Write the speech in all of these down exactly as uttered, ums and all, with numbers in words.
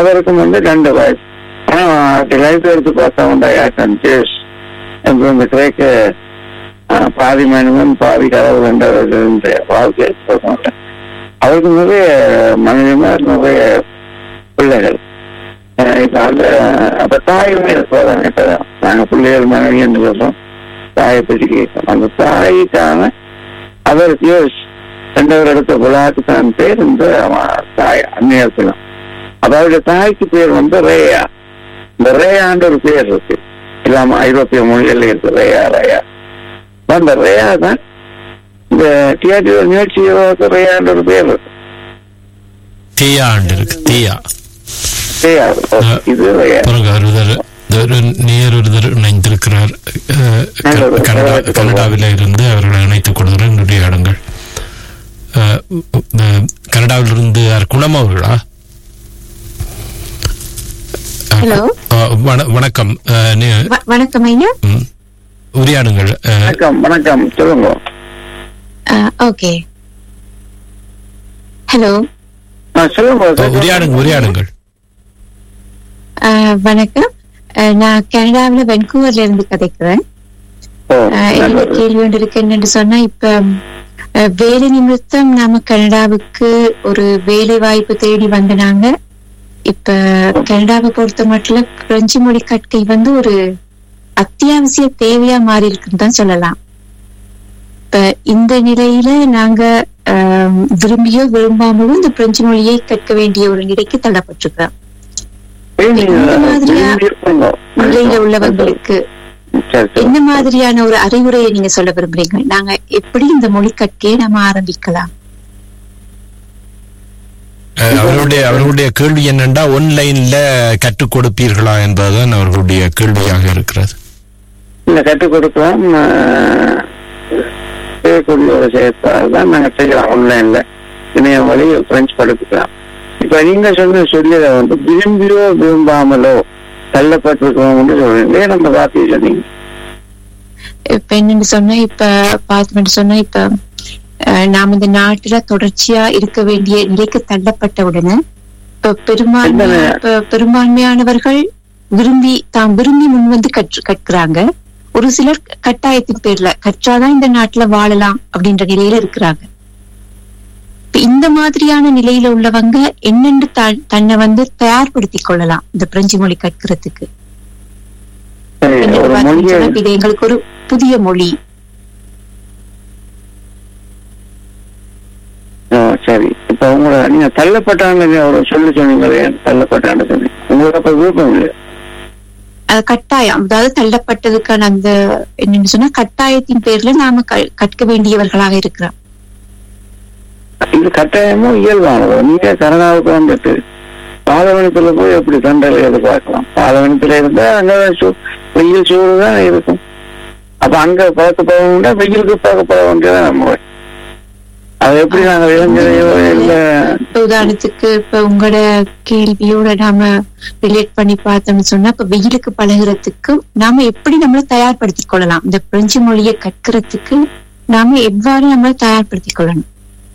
அவருக்கும் வந்து ரெண்டு வயசு. ஆனா லைஃப் எடுத்து பார்த்தா இந்த கிரேக்க பாதி மனிதன் பாதி கடவுள் என்ற வாழ்க்கை அவருக்கு நிறைய மனிதர்கள் நிறைய பிள்ளைகள். இப்ப அந்த அப்ப தாயுமே இருப்பதான். இப்ப நாங்க பிள்ளைகள் மனைவி என்று சொல்றோம், தாயை பற்றி கேட்கிறோம். அந்த தாய்க்கான அவருக்கு ரெண்டவர் எடுத்த விழாக்கு தான் பேர் இந்த தாய் அந்நியத்திலும். அவருடைய தாய்க்கு பேர் வந்து ரேயா. இந்த ரேயான்ற ஒரு பேர் இருக்கு, இல்லாம ஐரோப்பிய மொழிகள் இருக்கு ரேயா ரேயா. அந்த ரேயா தான் இந்த தியேட்டர் நிகழ்ச்சியோட ரேயான்ற ஒரு பேர் இருக்கு. இது இணைந்திருக்கிறார் கனடாவில் இருந்து அவர்களை இணைத்துக் கொள்கிற உரையாடுங்கள். கனடாவில் இருந்து குணம் அவர்களா? ஹலோ, வணக்கம். வணக்கம் ஐயா, உரையாடுங்கள். வணக்கம் வணக்கம் சொல்லுங்க. ஓகே, ஹலோ சொல்லுங்க, உரையாடுங்க உரையாடுங்கள். வணக்கம், நான் கனடாவில் வென்கூவர்ல இருந்து கதைக்கிறேன். என்னோட கேள்வி ஒன்று இருக்கு. என்னன்னு சொன்னா, இப்ப வேலை நிமித்தம் நாம கனடாவுக்கு ஒரு வேலை வாய்ப்பு தேடி வந்தனாங்க. இப்ப கனடாவை பொறுத்த மட்டும் பிரெஞ்சு மொழி கற்கை வந்து ஒரு அத்தியாவசிய தேவையா மாறி இருக்குன்னு தான் சொல்லலாம். இப்ப இந்த நிலையில நாங்க விரும்பியோ விரும்பாமலும் இந்த பிரெஞ்சு மொழியை கற்க வேண்டிய ஒரு நிலைக்கு தள்ளப்பட்டிருக்கிறோம். இந்த மாதிரியா நிலையில உள்ளவங்களுக்கு என்ன மாதிரியான ஒரு அறிவுரையை நீங்க சொல்ல விரும்புறீங்க? நாங்க எப்படி இந்த மொழி கற்கையை நம்ம ஆரம்பிக்கலாம்? அவர்களுடைய அவர்களுடைய கேள்வி என்னன்னா, ஆன்லைன்ல கற்றுக் கொடுப்பீர்களா என்பதுதான் அவர்களுடைய கேள்வியாக இருக்கிறது. இல்ல, கற்றுக் கொடுக்கலாம், செய்யறதுதான் நாங்க செய்யலாம். ஆன்லைன்ல இணைய வழி பிரெஞ்சு படிக்கலாம். இப்ப நீங்க சொன்ன சொல்லியதை வந்து விரும்பியோ விரும்பாமலோ தள்ளப்பட்டிருக்கோம்னு சொல்றீங்க. நம்ம வார்த்தையை சொன்னீங்க. இப்ப என்னன்னு சொன்னா, இப்ப பாத்து சொன்னா, இப்ப நாம் இந்த நாட்டுல தொடர்ச்சியா இருக்க வேண்டிய நிலைக்கு தள்ளப்பட்ட உடனே இப்ப பெரும்பான்மை பெரும்பான்மையானவர்கள் விரும்பி தாம் விரும்பி முன் வந்து கற்று கற்கிறாங்க. ஒரு சிலர் கட்டாயத்தின் பேர்ல கற்றாதான் இந்த நாட்டுல வாழலாம் அப்படின்ற நிலையில இருக்கிறாங்க. இந்த மாதிரியான நிலையில உள்ளவங்க என்னென்று தன்னை வந்து தயார்படுத்தி கொள்ளலாம் இந்த பிரெஞ்சு மொழி கற்கிறதுக்கு? இது எங்களுக்கு ஒரு புதிய மொழி. சரி, இப்ப உங்களை நீங்க தள்ளப்பட்டாங்க சொல்லி சொன்னீங்களே, தள்ளப்பட்டான்னு சொல்லி உங்களுக்கு அப்ப விருப்பம் இல்லை? கட்டாயம், அதாவது தள்ளப்பட்டதுக்கான அந்த என்னன்னு சொன்னா கட்டாயத்தின் பேர்ல நாம கற்க வேண்டியவர்களாக இருக்கிறோம். இது கட்டாயமும் இயல்பானது. நீங்க கனடாவுக்கு வந்துட்டு பாலவனத்துல போய் எப்படி தண்டலை எதிர்பார்க்கலாம்? பாலவனத்துல இருந்தா அங்க வெயில் சூடுதான் இருக்கும். அப்ப அங்க பார்க்க போக வேண்டிய வெயிலுக்கு பார்க்க போக வேண்டியதான் நம்ம. அது எப்படி நாங்க இளைஞரையோ இல்ல, உதாரணத்துக்கு இப்ப உங்களோட கேள்வியோட நாம ரிலேட் பண்ணி பார்த்தோம்னு சொன்னா, இப்ப வெயிலுக்கு பழகிறதுக்கு நாம எப்படி நம்மளை தயார்படுத்திக் கொள்ளலாம்? இந்த பிரெஞ்சு மொழியை கற்கிறதுக்கு நாம எவ்வாறு நம்மளை தயார்படுத்திக் கொள்ளணும்?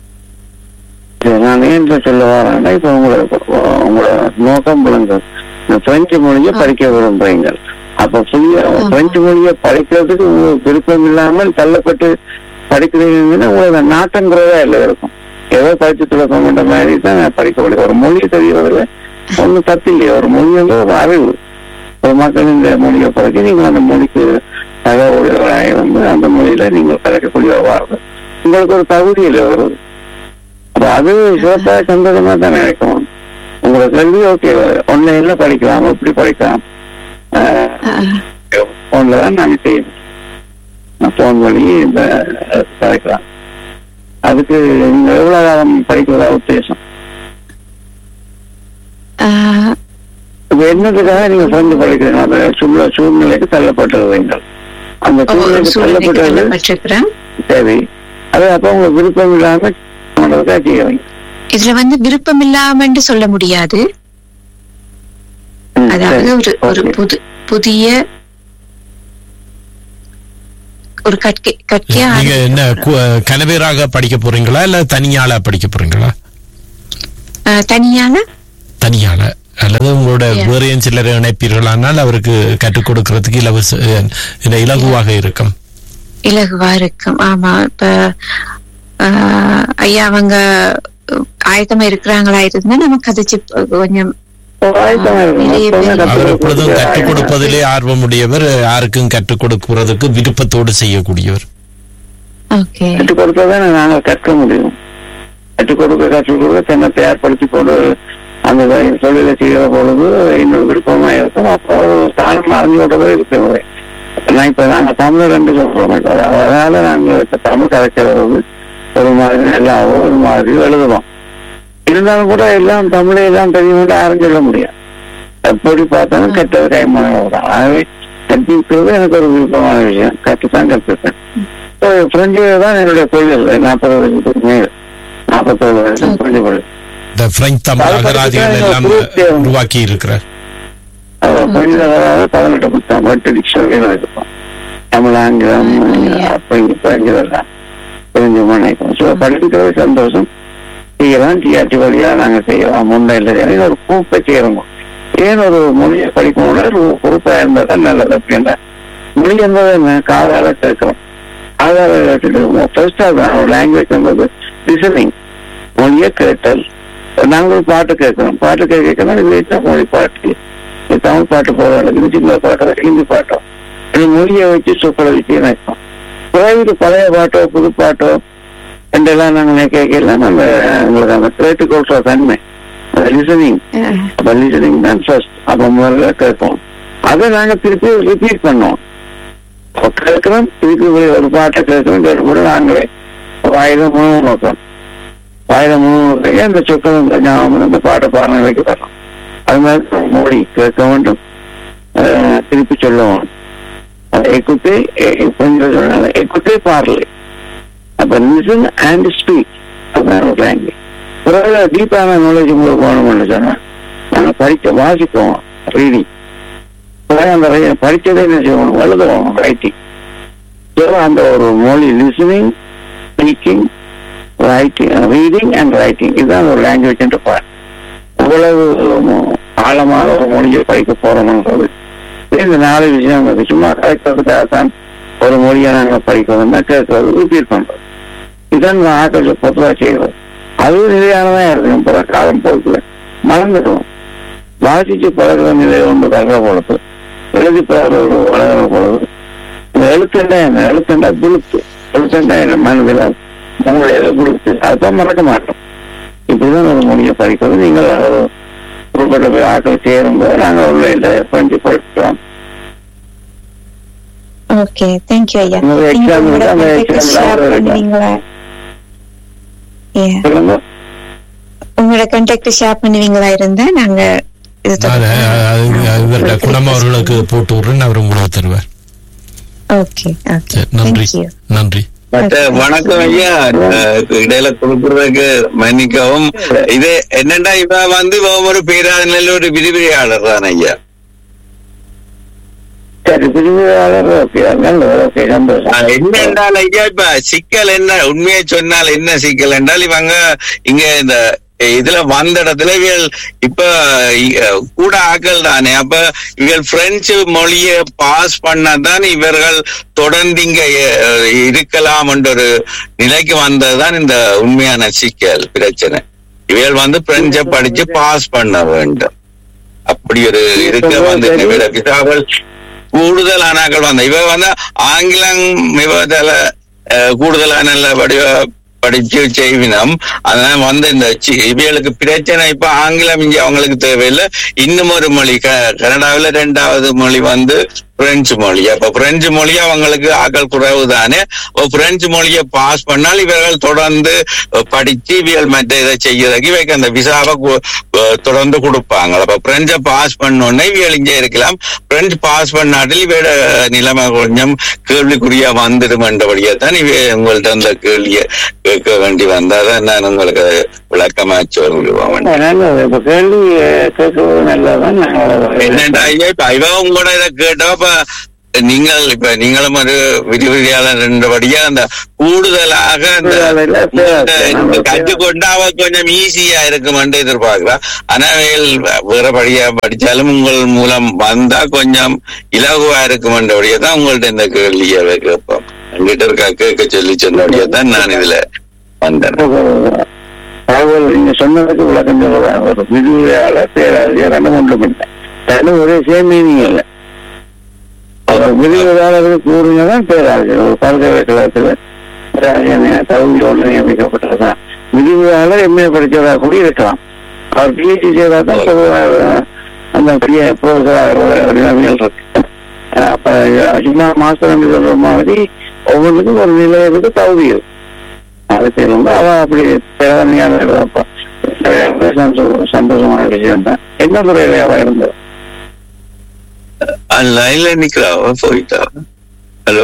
நான் ஏன் சொல்ல வரேன்னா, இப்ப உங்களோட உங்களோட நோக்கம் விளங்க இந்த பிரெஞ்சு மொழியை படிக்க விரும்புறீங்க. அப்ப புதிய பிரெஞ்சு மொழியை படிக்கிறதுக்கு விருப்பம் இல்லாமல் தள்ளப்பட்டு படிக்கிறீங்கன்னா உங்களுக்கு நாட்டங்கிறதா இல்லை இருக்கும். ஏதோ படிச்சு துளக்கம்ன்ற மாதிரி தான் படிக்க முடியும். ஒரு மொழி தெரியறதுல ஒன்றும் தப்பு இல்லையா? ஒரு மொழி வந்து ஒரு அறிவு. ஒரு மக்கள் இந்த மொழியை படிக்க நீங்கள் அந்த மொழிக்கு தகவல்களாக வந்து அந்த மொழியில நீங்கள் கிடைக்கக்கூடிய வாழ்வு உங்களுக்கு ஒரு தகுதியில் வருது. அப்ப அது சிறப்பா சந்தோஷமா தான் நினைக்கணும். உங்களை கல்வி ஓகே ஆன்லைன்ல படிக்கலாம், எப்படி படிக்கலாம், போன்ல தான் நாங்கள் செய்யணும். போன் வழி இந்த கிடைக்கலாம். அதுக்கு நீங்க எவ்வளவு காலம் படிக்கிறதா உத்தேசம்? இப்ப என்னதுக்காக நீங்க பிறந்து படிக்கிறீங்க? அந்த சூழ்நிலை சூழ்நிலைக்கு தள்ளப்பட்டிருக்கீங்க. அந்த சூழ்நிலைக்கு தள்ளப்பட்டது சரி. அது அப்ப உங்களுக்கு விருப்பம் இல்லாம செய்யறீங்க. இதுல வந்து விருப்பம் இல்லாமன்னு சொல்ல முடியாது. அதாவது ஒரு ஒரு புது புதிய ஒரு கற்கை கற்கையா நீங்க என்ன கனவேராக படிக்க போறீங்களா இல்ல தனியால படிக்க போறீங்களா? தனியால தனியால அல்லது உங்களோட வேறு சிலரை இணைப்பீர்களானால் அவருக்கு கற்றுக் கொடுக்கறதுக்கு இலவச இலகுவாக இருக்கும். இலகுவா இருக்கும். ஆமா, இப்ப ஐயா அவங்க ஆயத்தமா இருக்கிறாங்களா இருந்தா நமக்கு அது கொஞ்சம் அவர் எப்பொழுதும் கற்றுக் கொடுப்பதிலே ஆர்வமுடையவர், யாருக்கும் கற்றுக் கொடுக்கிறதுக்கு விருப்பத்தோடு செய்யக்கூடியவர். கற்றுக் கொடுப்பதான் நாங்கள் கற்க முடியும். கற்றுக் கொடுக்க கற்றுக் கொடுக்க தன்னை தயார்படுத்தி கொண்டு அந்த தொழிலை செய்கிற பொழுது இன்னொரு விருப்பமா இருக்கும். அப்போ ஸ்தானம் அறிஞ்சோடவே இருக்கிறது. நான் இப்ப நாங்க தமிழர் என்று சொல்றோம். அதனால நாங்க தமிழ் கலைக்கிறது ஒரு மாதிரி நல்லாவோ ஒரு மாதிரி எழுதுவோம். இருந்தாலும் கூட எல்லாம் தமிழை எல்லாம் தெரியும் யாரும் சொல்ல முடியாது. எப்படி பார்த்தாலும் கெட்டது கைமானவர். ஆகவே கற்பிக்கிறது எனக்கு ஒரு விருப்பமான விஷயம். கற்றுத்தான் கற்றுப்பேன். பிரெஞ்சு தான் என்னுடைய தொழில். நாற்பது வருஷத்துக்கு மேல் நாற்பத்தோரு வருஷம் பிரெஞ்சு தொழில். உருவாக்கி இருக்கிறார். பதினெட்டு புத்தகம் எட்டு டிக்ஷனரி இருக்கும். தமிழ், ஆங்கிலம், பிரெஞ்செல்லாம் தெரிஞ்சுமா நினைக்கிறோம். படிக்கிறது சந்தோஷம். செய்யலாம், டிஆர்டி வழியா நாங்க செய்யலாம். முன்னையில் ஒரு கூப்பை செய்யறோம். ஏன் ஒரு மொழியை படிக்கணும் ஒரு பொறுப்பா இருந்தாதான் நல்லது. அப்படின்னா மொழி என்பதை என்ன காதால கேட்கிறோம். காதால கேட்டுட்டு ஃபர்ஸ்ட் லாங்குவேஜ் என்பது லிசனிங், மொழியை கேட்டல். நாங்களும் பாட்டு கேட்கிறோம். பாட்டு கேட்கணும் வீட்டில் மொழி பாட்டு, தமிழ் பாட்டு போராடுறது, சின்ன பாட்டோ ஹிந்தி பாட்டோ மொழியை வச்சு சொற்களை வச்சு நினைப்போம். பிறகு பழைய பாட்டோ புது பாட்டோ என்றெல்லாம் நாங்கள் கேட்கலாம். நம்ம உங்களுக்கு அந்த கேட்டுக் கொள்ற தன்மை லிசனிங். அப்ப லிசனிங் தான் ஃபர்ஸ்ட். அப்ப முதல்ல கேட்போம். அதை நாங்க திருப்பி ரிப்பீட் பண்ணோம். கேட்கிறோம், திருப்பி ஒரு பாட்டை கேட்கிறோம். கேட்டு கூட நாங்களே வாயில முழு நோக்கம் வாயில முழு அந்த சொற்கள் ஞாபகம் அந்த பாட்டை பாருங்க வைக்க தரோம். அது மாதிரி மொழி கேட்க வேண்டும், திருப்பி சொல்லுவோம். எக்குத்தே கொஞ்சம் சொன்னால எக்குத்தே பார்லே. அப்ப லிசன் அண்ட் ஸ்பீக் அதான் ஒரு லாங்குவேஜ். பிறகு டீப்பான நாலேஜ் உங்களுக்கு போகணும்னு சொன்னா நாங்கள் படிக்க வாசிப்போம், ரீடிங். அந்த படிச்சதே என்ன செய்வோம், எழுதுவோம், ரைட்டிங். அந்த ஒரு மொழி listening, speaking, writing, reading and writing, இதுதான் ஒரு லாங்குவேஜ் என்று பாரு. அவ்வளவு ஆழமான ஒரு மொழியை படிக்க போறோம்ன்றது இந்த நாலு விஷயம். சும்மா கலைக்கிறதுக்காக தான் ஒரு மொழியை நாங்கள் படிக்கிறோம்னா கேட்கறது, ரிப்பீட் பண்றது. இதான் ஆக்கள் பொதுவாக செய்வது. அதுவும் நிலையானதான் இருக்கு. பல காலம் போக்குல மறந்துடுவோம். வாசிச்சு பழகிற நிலை ஒன்று தகவ பொழுது, எழுதி பழகிற வளர்கிற பொழுது எழுத்துண்டா என்ன, எழுத்துண்டா குளுத்து, எழுத்துண்டா என்ன மனதில் மூளையில குளுத்து, அதுதான் மறக்க மாட்டோம். இப்படிதான் ஒரு மொழியை படிக்கிறது. நீங்கள் குறிப்பிட்ட போய் ஆக்கள் சேரும்போது நாங்கள் உள்ள பஞ்சு படிக்கிறோம். ஓகே, தேங்க்யூ ஐயா. எக்ஸாம் உங்களோட கான்டாக்ட் ஷேர் பண்ணுவீங்களா இருந்தா நாங்க குணம் அவர்களுக்கு போட்டு விடுறேன், அவர் உங்களுக்கு தருவார். ஓகே, நன்றி நன்றி. வணக்கம் ஐயா. இடையில கொடுக்கறதுக்கு மன்னிக்கவும். இது என்னண்டா இப்ப வந்து ஒவ்வொரு பேராதனையில ஒரு விரிவிரியாளர் தான் ஐயா. என்னென்றால் ஐயா இப்ப சிக்கல் என்ன, உண்மையை சொன்னால் என்ன சிக்கல் என்றால் இவங்க இங்க இந்த இதுல வந்த இடத்துல இவள் இப்ப கூட ஆக்கள் தானே. அப்ப இவள் பிரெஞ்சு மொழிய பாஸ் பண்ணதான் இவர்கள் தொடர்ந்து இங்க இருக்கலாம் என்ற ஒரு நிலைக்கு வந்ததுதான் இந்த உண்மையான சிக்கல் பிரச்சனை. இவள் வந்து பிரெஞ்ச படிச்சு பாஸ் பண்ண வேண்டும். அப்படி ஒரு இருக்க வந்து அவள் கூடுதலானாக்கள் வந்த இவ வந்து ஆங்கிலம் இவதால கூடுதலான வடிவ படிச்சு செய்வினம். அதனால வந்து இந்த இவங்களுக்கு பிரச்சனை இப்ப ஆங்கிலம் இங்க அவங்களுக்கு தேவையில்லை. இன்னும் ஒரு மொழி கனடாவில ரெண்டாவது மொழி வந்து பிரெஞ்சு மொழி. அப்ப பிரெஞ்சு மொழி அவங்களுக்கு ஆக்கள் குறைவு தானே. பிரெஞ்சு மொழியை பாஸ் பண்ணால் இவர்கள் தொடர்ந்து படிச்சு இவர்கள் மற்ற இதை செய்யறதுக்கு இவைக்கு அந்த விசாவை தொடர்ந்து கொடுப்பாங்க. அப்ப பிரெஞ்சை பாஸ் பண்ணோன்னே இவர்கள் இங்கே இருக்கலாம். பிரெஞ்சு பாஸ் பண்ணாட்டில் இவையோட நிலைமை கொஞ்சம் கேள்விக்குறியா வந்துடும் என்றபடியே தான் இவ உங்கள்ட்ட அந்த கேள்வியை கேட்க வேண்டி வந்தாதான் நான் உங்களுக்கு விளக்கமா சொல்லுவேன். என்னண்டா ஐயா இப்ப இவ உங்களோட இதை கேட்டா நீங்கள் இப்ப நீங்களும் ஒரு விரிவிரியாளர் என்றபடியா அந்த கூடுதலாக அந்த கற்றுக்கொண்டு அவ கொஞ்சம் ஈஸியா இருக்குமென்று எதிர்பார்க்கிறா. ஆனால் வேற படியா படிச்சாலும் உங்கள் மூலம் வந்தா கொஞ்சம் இலகுவா இருக்குமென்றபடியா தான் உங்கள்ட்ட இந்த கேள்வியை கேட்போம். என்கிட்ட இருக்கா கேட்க சொல்லி சொன்னபடியா தான் நான் இதுல வந்தேன். நீங்க சொன்னதுக்கு விளக்கம் சொல்லுவேன். ஒரு விரிவுரையாளர் பேராசிரியர் ரெண்டு ஒன்றும் இல்லை, ரெண்டும் ஒரே சேம் மீனிங் இல்லை. விரிவுரையாளருக்கு கூறுங்கதான் பேராசிரியர். ஒரு பல்கலைக்கழகத்துல தகுதியோடு நியமிக்கப்பட்டதுதான் விரிவுரையாளர். எம்ஏ படிச்சதா கூட இருக்கலாம். அவர் பிஹெச்டி செய்தாதான் அந்த பெரிய நிலைமைகள் இருக்கு. அப்ப சும்மா மாஸ்டர் சொல்ற மாதிரி ஒவ்வொன்றுக்கும் ஒரு நிலையத்துக்கு தகுதி இருக்கு. அதுக்கு ரொம்ப அவ அப்படி பேரணியான சந்தோஷமான விஷயம் தான். என்ன துறையில அவ இருந்தது? லைன்ல நிக்கிறா போயிட்டா. ஹலோ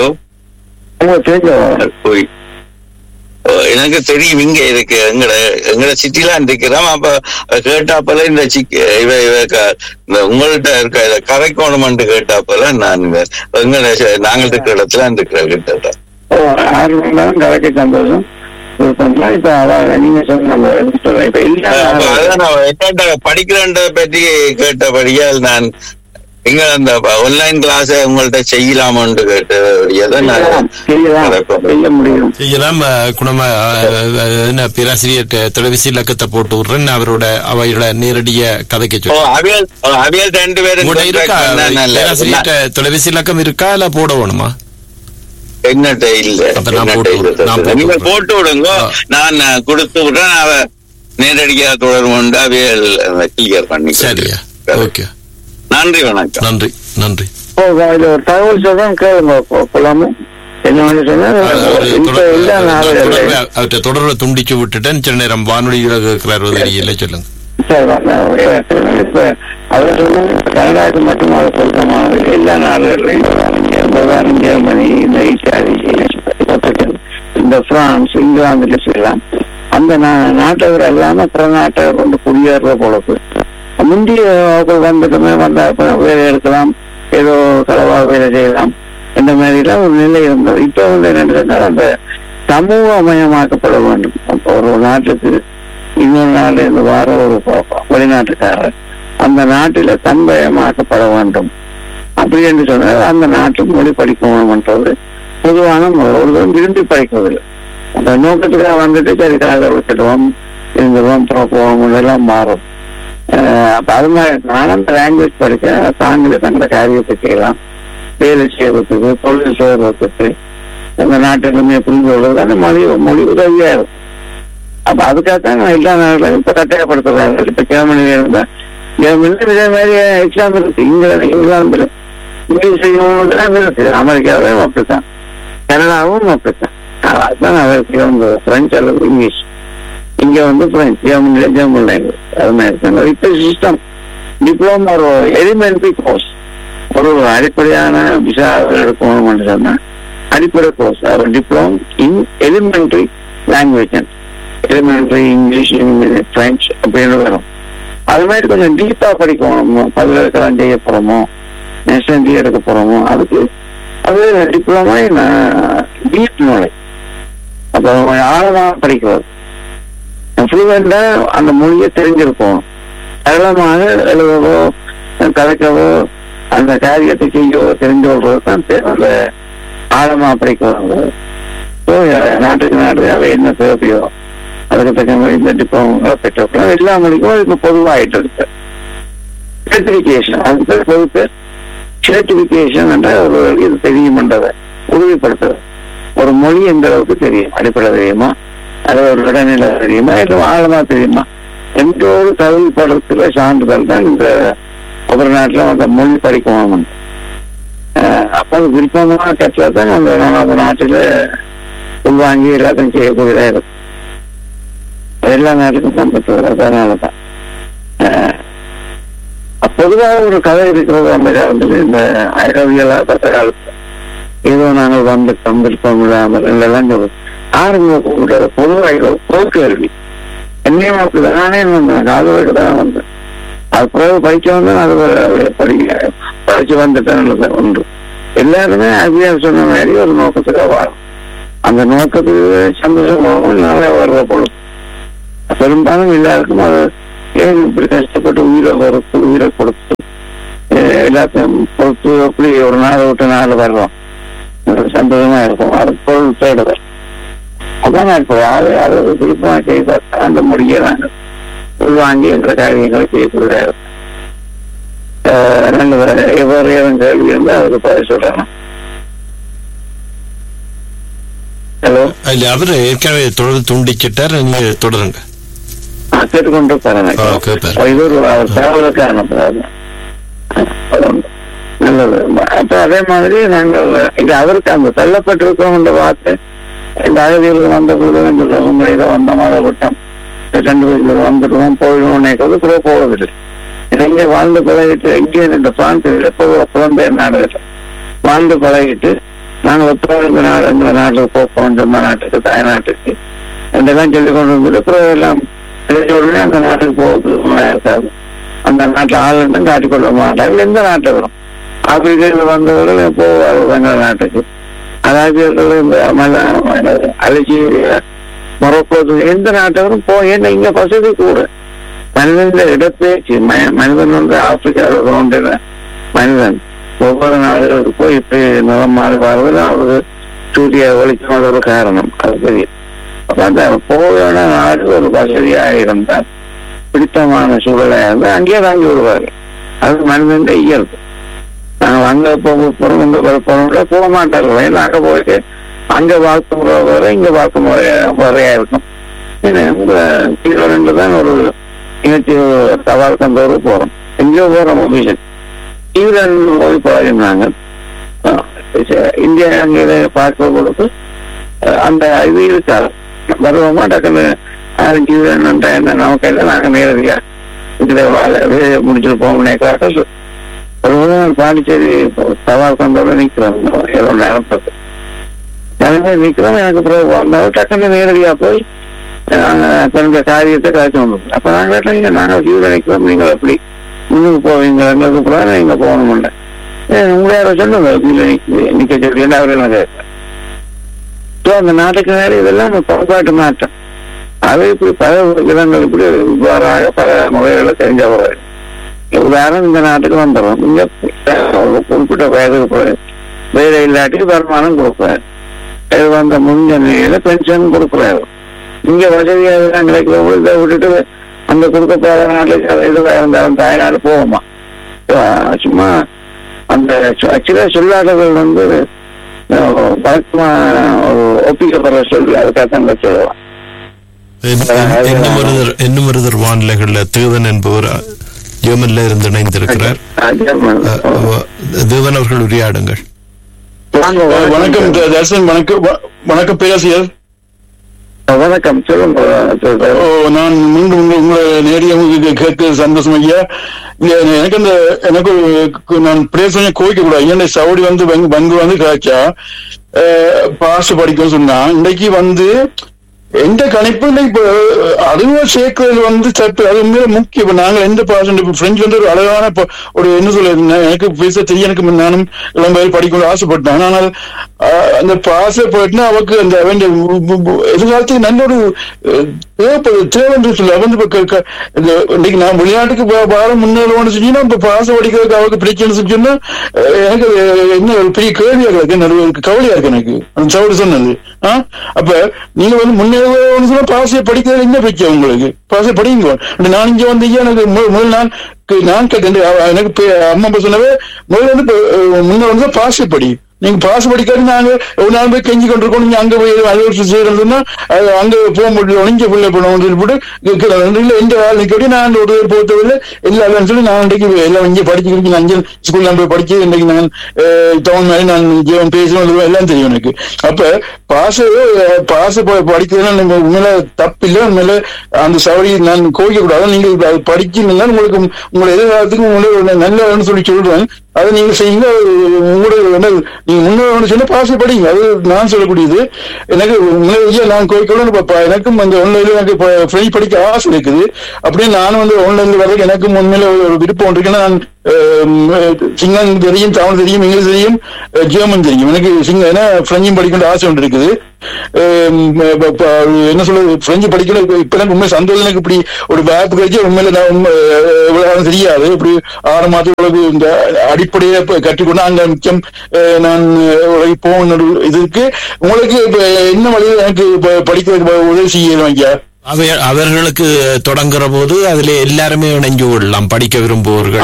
போய் எனக்கு தெரியும் இங்க இருக்கு எங்கட எங்கட சிட்டிலாம் இருக்கிறோம். அப்ப கேட்டாப்பல இந்த சிக்க இவ இவ உங்கள்கிட்ட இருக்க இதை கரைக்கோணம்னு கேட்டாப்பல நான் எங்கட நாங்கள் இருக்கிற இடத்துல இருக்கிற கிட்ட கரைக்க சந்தோஷம். படிக்கிறேன் பற்றி கேட்டபடியால் நான் எங்க அந்த ஆன்லைன் கிளாஸ் உங்கள்ட்ட செய்யலாமான்னு கேட்டபடியாதான் செய்யலாம். குணமா பேராசிரியர் தொலைபேசி இலக்கத்தை போட்டு விடுறேன். அவரோட அவையோட நேரடிய கதைக்கு அவியல் ரெண்டு பேரும் பேராசிரியர் தொலைபேசி இலக்கம் இருக்கா இல்ல போட வேணுமா? என்னட்ட இல்ல, நீங்க போட்டு விடுங்க, நான் கொடுத்து விடுறேன். அவ நேரடியா தொடர்பு அவியல் கிளியர் பண்ணி. சரியா, ஓகே, நன்றி, வணக்கம். நன்றி நன்றி. ஒரு தகவல் சொல்றேன் கேளுங்க. போலாமே அவற்றை தொடர்பை துண்டிச்சு விட்டுட்டேன். சில நேரம் வானொலியில் இருக்கிறார் தெரியல. சொல்லுங்க. இப்ப அவர் கனடாவுக்கு மட்டும் பொருத்தமாக எல்லா நாடுகளையும் ஜெர்மனி, இந்த இத்தாலி, இந்த பிரான்ஸ், இங்கிலாந்துல செய்யலாம். அந்த நாட்டவர் இல்லாம பிற நாட்டவர் வந்து குடியேற பொழப்பு. முந்தைய வந்துட்டுமே வந்தா வேலை எடுக்கலாம், ஏதோ செலவா வேலை செய்யலாம், இந்த மாதிரி எல்லாம் ஒரு நிலை இருந்தது. இப்ப வந்து என்ன அந்த சமூகமயமாக்கப்பட வேண்டும். ஒரு நாட்டுக்கு இன்னொரு நாள் இருந்து வார ஒரு வெளிநாட்டுக்காரர் அந்த நாட்டில தன்மயமாக்கப்பட வேண்டும். அப்படி என்று சொன்னால் அந்த நாட்டில் மொழி படிக்கணும்ன்றது பொதுவான ஒரு விரும்பி படிப்பதில்லை. அந்த நோக்கத்துக்காக வந்துட்டு சரி காலை விட்டுடுவோம், இருந்துருவோம், போவோம், இதெல்லாம் மாறும். அப்ப அது மாதிரி நான் அந்த லாங்குவேஜ் படிக்க தாங்களே தங்களை காரியத்தை செய்யலாம், வேலை செய்வதற்கு, தொழில் செய்வதற்கு, அந்த நாட்டிலுமே புரிந்து கொள்வது அந்த மொழி மொழி உதவியா இருக்கும். அப்ப அதுக்காகத்தான் நான் எல்லா நாடுகளும் இப்ப கட்டாயப்படுத்துறாங்க. இப்ப ஜெர்மனில இருந்தா ஜெர்மனில இதே மாதிரி எக்ஸாம் இருக்கு. இங்கிலாந்து இங்கிலாந்துல இங்கிலீஷ் செய்யணும் இருக்கு. அமெரிக்காவும் அப்படித்தான், கனடாவும் அப்படித்தான். அதுதான் அவருக்கு வந்து பிரெஞ்சு அல்லது இங்கிலீஷ். இங்க வந்து பிரெஞ்சு, ஜெர்மனில ஜெர்மன் லாங்குவேஜ். அது மாதிரி இப்ப சிஸ்டம் டிப்ளமா ஒரு எலிமெண்ட்ரி கோர்ஸ், ஒரு அடிப்படையான விசா எடுக்கணும்னு சொன்னா அடிப்படை கோர்ஸ் டிப்ளோம் இன் elementary language, elementary English, French அப்படின்னு வரும். அது மாதிரி கொஞ்சம் டீப்பா படிக்கணுமோ, பல்கலைக்கழகம் செய்ய போறோமோ, நேஷனல் டிகிரி எடுக்க போறோமோ, அதுக்கு அது டிப்ளமா டீப் நாலேஜ். அப்ப ஆழமா படிக்கிறது, ஃப்ளூவெண்டா அந்த மொழியை தெரிஞ்சிருக்கணும். சரளமாக எழுதவோ கதைக்கவோ அந்த காரியத்தை செய்யவோ தெரிஞ்சு கொள்றதுதான் அந்த ஆழமா படிக்கிறது. நாட்டுக்கு நாடு அவை என்ன தேவையோ அதுக்கு தக்க மாதிரி இந்த டிப்ளமோ பெற்றோம் எல்லா மொழிக்கும் இப்ப பொதுவாயிட்டு இருக்கு. சர்டிபிகேஷன், அதுக்கு பேர் பொது பேர் சர்டிபிகேஷன் என்ற ஒரு இது தெரியுமன்றதை உறுதிப்படுத்துறது. ஒரு மொழி எந்த அளவுக்கு தெரியும், அடிப்படை தெரியுமா, அது ஒரு இடைநிலை தெரியுமா, இல்லை ஆழமா தெரியுமா என்ற ஒரு தகுதி படத்துல சான்றிதழ் தான் இந்த ஒவ்வொரு நாட்டிலும் அந்த மொழி படிக்கணும். அப்ப அது விருப்பமாக கற்றதான் அந்த அந்த நாட்டில உள்வாங்கி எல்லாத்தையும் செய்யக்கூடியதா இருக்கும். எல்லா நாட்டுக்கும் சம்பத்து அதனாலதான் பொதுவாக ஒரு கதை இருக்கிறது. அந்த இந்த ஐரோவியலா பத்த காலத்துல ஏதோ நாங்கள் வந்துட்டோம் விருப்பம் இல்லாமல் எல்லாம் சொல்லுவோம். ஆரம்ப பொதுவாக போக்குவரவி என்னையும் அப்படிதான் நானே வந்தேன், காதலுக்கு தான் வந்தேன். அது பிறகு படிக்க வந்தேன், அது படி படிச்சு வந்துட்டேன் ஒன்று. எல்லாருமே அதிகாரி சொன்ன மாதிரி ஒரு நோக்கத்துக்காக வாழும். அந்த நோக்கத்துக்கு சந்தோஷமாகவும் நல்லா வர்ற பொழுது பெரும்பாலும் எல்லாருக்கும் அது ஏன் இப்படி கஷ்டப்பட்டு உயிரை பொறுத்து உயிரை கொடுத்து எல்லாத்தையும் பொறுத்து அப்படி ஒரு நாள் விட்டு நாள் வர்றோம், சந்தோஷமா இருக்கும். அது பொருள் தேடுதல் அதான் இப்போ அது அது விருப்பமாக செய்த அந்த முடியறாங்க உள்வாங்கி என்ற காரியங்களை செய்யக்கூடாது. நல்ல எவ்வாறு ஏதும் கேள்வி இருந்தால் அதுக்கு பதில் சொல்றேன். ஹலோ, இல்ல அவரு ஏற்கனவே தொடர்ந்து துண்டிச்சிட்டார், நீங்க தொடருங்க. கேட்டுக்கொண்டு தரேன். இது ஒரு தகவலுக்கு அனுப்புறாரு. நல்லது. அப்ப அதே மாதிரி நாங்கள் இது அவருக்கு அந்த தள்ளப்பட்டிருக்கோம் என்ற வார்த்தை இந்த அகதிகளுக்கு வந்த பொழுது முறையில வந்த மாதிரி விட்டம் ரெண்டு பேருக்கு வந்துடுவோம் போயிடுவோம் நினைக்கிறது கூட போவதில்லை. இங்கே வாழ்ந்து பழகிட்டு இங்கே இந்த பிராந்தியில் எப்போ புலம்பெயர் நாடுகள் வாழ்ந்து பழகிட்டு நாங்கள் எப்போ இந்த நாடு இந்த நாட்டுக்கு போப்போம், சொந்த நாட்டுக்கு தாய்நாட்டுக்கு இதெல்லாம் சொல்லிக் கொண்டு வந்துட்டு அப்புறம் எல்லாம் உடனே அந்த நாட்டுக்கு போவது இருக்காது. அந்த நாட்டில் ஆளுநரும் காட்டிக்கொள்ள மாட்டார்கள். எந்த நாட்டை வரும் ஆப்பிரிக்காவில் வந்தவர்கள் போவார் எங்கள் நாட்டுக்கு. அராபியர்கள் இந்த அலஜீரியா மொரோக்கோ எந்த நாட்டவரும் போ. ஏன்னா இங்க வசதி கூட மனிதன் இடப்பேச்சு மனிதன் வந்து ஆப்பிரிக்காவில் தோன்றின மனிதன் ஒவ்வொரு நாடுகளுக்கு போய் இப்படி நிலம் மாறி வாழ்வது அவருக்கு சூரிய ஒளிக்கும் ஒரு காரணம். அது பெரிய அப்ப அந்த போன நாடு ஒரு வசதியாக இருந்தால் பிடித்தமான சூழலாக இருந்தால் அங்கேயே தாங்கி விடுவாரு. அது மனிதன் இயல்பு. நாங்கள் அங்க போக போறோம் இங்க போறோம்ல போக மாட்டார்கள். ஏன்னா அங்க போயிட்டு அங்க வாழ்க்கை முறை வர இங்க வாழ்க்கை முறை வரையா இருக்கும். கீழே தான் ஒரு நிகழ்ச்சி சவால் கந்தோடு போறோம். எங்கேயோ போறோம் விஷயம் கீழே போய் பழகினாங்க. இந்தியா அங்கே பார்க்க பொழுது அந்த இது இருக்காது வருவோமா டக்குன்னு கீழே என்ன நமக்கு இல்லை நாங்கள் நேரடியா இதுல முடிச்சுட்டு போவோம்னேக்காட்ட பாண்டிச்சேரி சவால் கந்தோட நிக்கிறோம். ஏதோ நேரம் பார்த்து நிக்கிறோம். எனக்கு பிறகு வந்தாலும் டக்குன்னு நேரடியா போய் தன்னுடைய காரியத்தை காய்ச்சி வந்துடும். அப்ப நாங்க கேட்டீங்க நாங்கள் கீழே நிக்கிறோம், நீங்கள் எப்படி முன்னுக்கு போவீங்க எங்களுக்கு போறாங்க நீங்க போகணும்ல உங்களே சொல்லுங்க கீழே நிக்க சொல்லி என்ன அவரெல்லாம் கேட்கிறேன். அந்த நாட்டுக்கு நேரம் இதெல்லாம் பண்பாட்டு மாற்றம். அது இப்படி பல விதங்கள் இப்படி இவ்வாறாக பல முறைகளை தெரிஞ்ச போறாரு. உதாரணம் இந்த நாட்டுக்கு வந்துடும். இங்க குறிப்பிட்ட வயதுக்கு வேலை இல்லாட்டி வருமானம் கொடுக்குறாரு. இது வந்த முன்ன நிலையில பென்ஷன் கொடுக்குறாரு. இங்க வசதியாக கிடைக்கிறவங்க இதை விட்டுட்டு அந்த கொடுக்கப்படாத நாட்டுக்கு இதுவாக இருந்தாலும் தாய்நாடு போகுமா? சும்மா அந்த ஆக்சுவலா சொல்லாதவர்கள் வந்து வழக்கமா ஒப்பிக்கப்படுற சொல்லி அதுக்காக சொல்லலாம். இன்னும் ஒருவர் வானிலைகள்ல தீவன் என்பவர் ஜெர்மன்ல இருந்து இணைந்திருக்கிறார். தேவன் அவர்கள் உரையாடுங்கள். வணக்கம் தர்சன். வணக்கம் வணக்கம் பேராசிரியர். வணக்கம் சொல்லுங்க. நான் மீண்டும் உங்களை நேரடியாக கேட்க சந்தோஷம் ஐயா. எனக்கு அந்த எனக்கு நான் பிரேச கோவிக்க கூடாது. ஏன்னா சவுடி வந்து பங்கு வந்து காய்ச்சா பாச படிக்கும் சொன்னா இன்னைக்கு வந்து எந்த கணிப்பு இப்ப அதுவும் சேர்க்கிறது வந்து சற்று அது உண்மையில முக்கியம். இப்ப நாங்கள் எந்த பாசம் இப்ப பிரெஞ்சு வந்து ஒரு அழகான ஒரு என்ன சொல்ல எனக்கு பேச தெரியும். எனக்கு நானும் இளம்பெயர் படிக்கணும் ஆசைப்பட்டேன். ஆனால் அந்த பாச போயிட்டுனா அவருக்கு அந்த வேண்டிய எதிர்காலத்துக்கு நல்ல ஒரு தேவைப்படுது தேவை சொல்ல வந்து இன்னைக்கு நான் வெளிநாட்டுக்கு பார முன்னேறுவோம்னு சொன்னீங்கன்னா இப்ப பாச படிக்கிறதுக்கு அவருக்கு பிரச்சனை சொன்னா எனக்கு என்ன ஒரு பெரிய கேள்வியா இருக்கு, கவலையா இருக்கு எனக்கு அந்த சவுடு சொன்னது. ஆஹ் அப்ப நீங்க வந்து முன்னேறுவோம்னு சொன்னா பாசையை படிக்கிறது என்ன பிரச்சனை உங்களுக்கு? பாசை படிங்க. நான் இங்க வந்து எனக்கு முதல் நாள் நான் கேட்டேன் எனக்கு அம்மா சொன்னவே முதல்ல வந்து முன்ன வந்து பாசை படி. நீங்க பாச படிக்காது நாங்க ஒரு நாள் போய் கெஞ்சி கொண்டிருக்கோம். நீங்க அங்க போய் அலுவலகம் செய்யறதுன்னா அங்க போக முடியும் இங்க பிள்ளை பண்ணணும் போட்டு எந்த வேலை நிற்க நான் ஒரு பேர் போத்தவில்லை எல்லாரும் சொல்லி நான் இன்றைக்கு எல்லாம் இங்கே படிச்சுக்கிட்டு அஞ்சல் ஸ்கூல்ல போய் படிச்சு இன்றைக்கு நான் டவுன் மாதிரி நான் ஜீவன் பேசணும் எல்லாம் தெரியும் எனக்கு. அப்ப பாச பாச படிக்கிறதுனா உண்மையில தப்பு இல்லை. உண்மையில அந்த சவடி நான் கோவிக்க கூடாது. நீங்க அது படிச்சீங்கன்னா உங்களுக்கு உங்களை எதிர்காலத்துக்கு உங்களை நல்ல சொல்லி சொல்றேன். அதை நீங்க செய்யுங்க. உங்களோட நீங்க முன்னோட சொன்ன பாச படிங்க. அது நான் சொல்லக்கூடியது. எனக்கு நான் கோவிக்கணும். எனக்கும் அந்த ஆன்லைன்ல எனக்கு பிரெஞ்சு படிக்க ஆசை இருக்குது. அப்படியே நானும் வந்து ஆன்லைன்ல வர்றதுக்கு எனக்கும் உண்மையில ஒரு விருப்பம் இருக்கு. நான் சிங்களம் தெரியும், தமிழ் தெரியும், இங்கிலீஷ் தெரியும், ஜெர்மன் தெரியும். எனக்கு சிங்க ஏன்னா பிரெஞ்சும் படிக்கணும் ஆசை ஒன்று இருக்குது. என்ன சொல்றது, பிரெஞ்சு படிக்கணும். இப்ப எனக்கு உண்மை சந்தோஷம். எனக்கு இப்படி ஒரு வாய்ப்பு கிடைச்சி உண்மையில நான் உண்மை எவ்வளவு தெரியாது. இப்படி ஆறு மாதம் இந்த அடிப்படையை கற்றுக்கொண்டு அங்க மிச்சம் நான் போகணும். இதுக்கு உங்களுக்கு என்ன வழியில் எனக்கு படிக்க உதவி செய்யணும் ஐயா? அவர்களுக்கு தொடங்குற போது அதுல எல்லாருமே இணைஞ்சு கொள்ளலாம். படிக்க விரும்புவர்கள்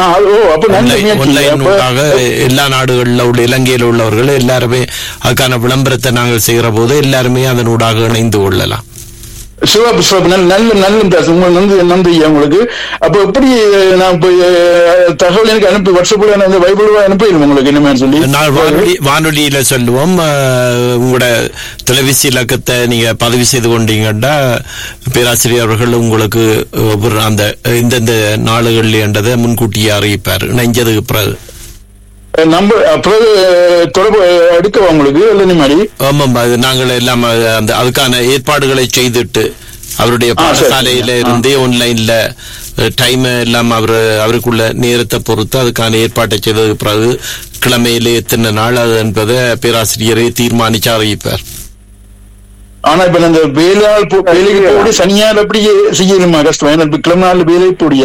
எல்லா நாடுகள்ல உள்ள இலங்கையில உள்ளவர்கள் எல்லாருமே அதுக்கான விளம்பரத்தை நாங்கள் செய்கிற போது எல்லாருமே அதனூடாக இணைந்து கொள்ளலாம். சிவப்பு சிவப்பு நல்ல நல்ல பேசுங்க. நன்றி நன்றி உங்களுக்கு. அப்ப எப்படி நான் தகவல் எனக்கு அனுப்பி வாட்ஸ்அப்ல அந்த வைபல் அனுப்பிடுவோம் உங்களுக்கு என்ன சொல்லி நான் வானொலி வானொலியில சொல்லுவோம். உங்களோட தொலைபேசி இலக்கத்தை நீங்க பதிவு செய்து கொண்டீங்கன்னா பேராசிரியர் அவர்கள் உங்களுக்கு அந்த இந்தந்த நாடுகள் என்றதை முன்கூட்டியே அறிவிப்பார் இணைஞ்சதுக்கு பிறகு. நம்பர் அப்புறம் தொடர்பு எடுக்கவா உங்களுக்கு இல்லை மாதிரி? ஆமாம், அது நாங்கள் எல்லாம் அந்த அதுக்கான ஏற்பாடுகளை செய்துட்டு அவருடைய பாடசாலையில இருந்தே ஆன்லைன்ல டைம் எல்லாம் அவரு அவருக்குள்ள நேரத்தை பொறுத்து அதுக்கான ஏற்பாட்டை செய்ததுக்கு பிறகு கிழமையிலே எத்தனை நாள் அது என்பதை பேராசிரியரை தீர்மானிச்சு அறிவிப்பார். ஆனா இப்ப அந்த வேலையாள் வேலைக்கு போய் சனியார் அப்படி செய்யணுமா? கஷ்டம். கிளம்ப நாள் வேலை போடிய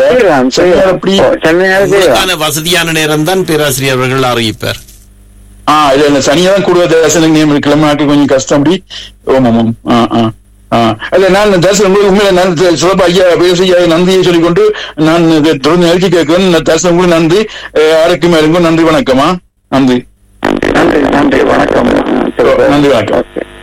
வசதியான நேரம் தான் பேராசிரியர் அவர்கள் அறிவிப்பார். ஆஹ் இல்ல இல்ல சனியாதான் கூடுதல் கிளம்ப நாட்டுக்கு கொஞ்சம் கஷ்டம். அப்படி ஓமாம். ஆஹ் ஆஹ் ஆஹ் இல்ல நான் தரிசனம் உங்களுக்கு உண்மையில நான் சிறப்பு ஐயா பேசிய நன்றியை சொல்லிக்கொண்டு நான் தொடர்ந்து நிகழ்ச்சி கேட்கிறேன். தரிசனம் கூட நன்றி. ஆரோக்கியமா இருக்கும். நன்றி வணக்கமா. நன்றி நன்றி நன்றி வணக்கம். நன்றி வணக்கம்.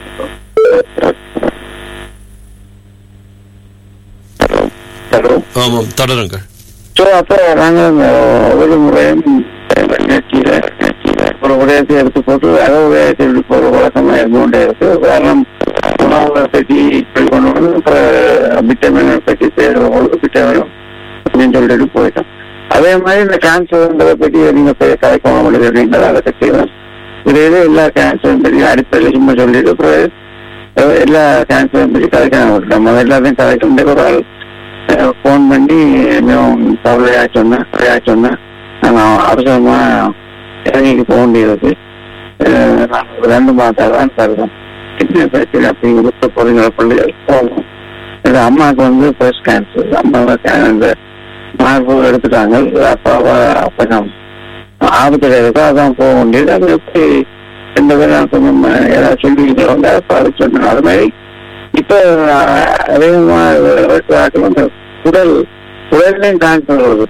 தொடருங்கள். அப்ப நாங்கள் ஒரு முறையும் நிகழ்ச்சியில ஒரு உதயத்தை எடுத்து போட்டு அக உதயத்தை எடுத்து போற வழக்கமா இருந்து கொண்டே இருக்கு. காரணம் உணவுகளை பற்றி கொண்டு வந்து விட்டமினை பற்றி செய்யற பொழுது விட்டமினும் அப்படின்னு சொல்லிட்டு போயிட்டோம். அதே மாதிரி இந்த கேன்சர்ன்றதை பற்றி நீங்க கலைக்கணும் அப்படிங்கிறத அதை பற்றி இதே எல்லா கேன்சரும் பற்றி அடிப்படையில் சும்மா சொல்லிட்டு அப்புறம் எல்லா கேன்சரும் பற்றி கலைக்க நம்ம எல்லாத்தையும் கலைக்க ஒரு ஆள் போன் பண்ணி இன்னும் கவலையா சொன்னேன் கவலையா சொன்னேன் நான் அவசரமா இறங்கிக்கு போக வேண்டியது. நான் ரெண்டு மாதம் தான் தருவேன் என்ன பிரச்சனை அப்படிங்கிற பொருளுங்களை பள்ளிகள் போகணும். எங்க அம்மாவுக்கு வந்து பிரஸ்ட் கேன்சர். அம்மாவை இந்த மார்பு எடுத்துட்டாங்க. அப்பாவை கொஞ்சம் ஆபத்துல இருக்கா அதான் போக வேண்டியது. அது எப்படி எந்த பேரும் கொஞ்சம் ஏதாவது சொல்லிக்கிட்டு அப்பா அது சொன்னேன். அது மாதிரி இப்ப அதிகமா உடல் உடல்லையும் கேன்சர் வருது.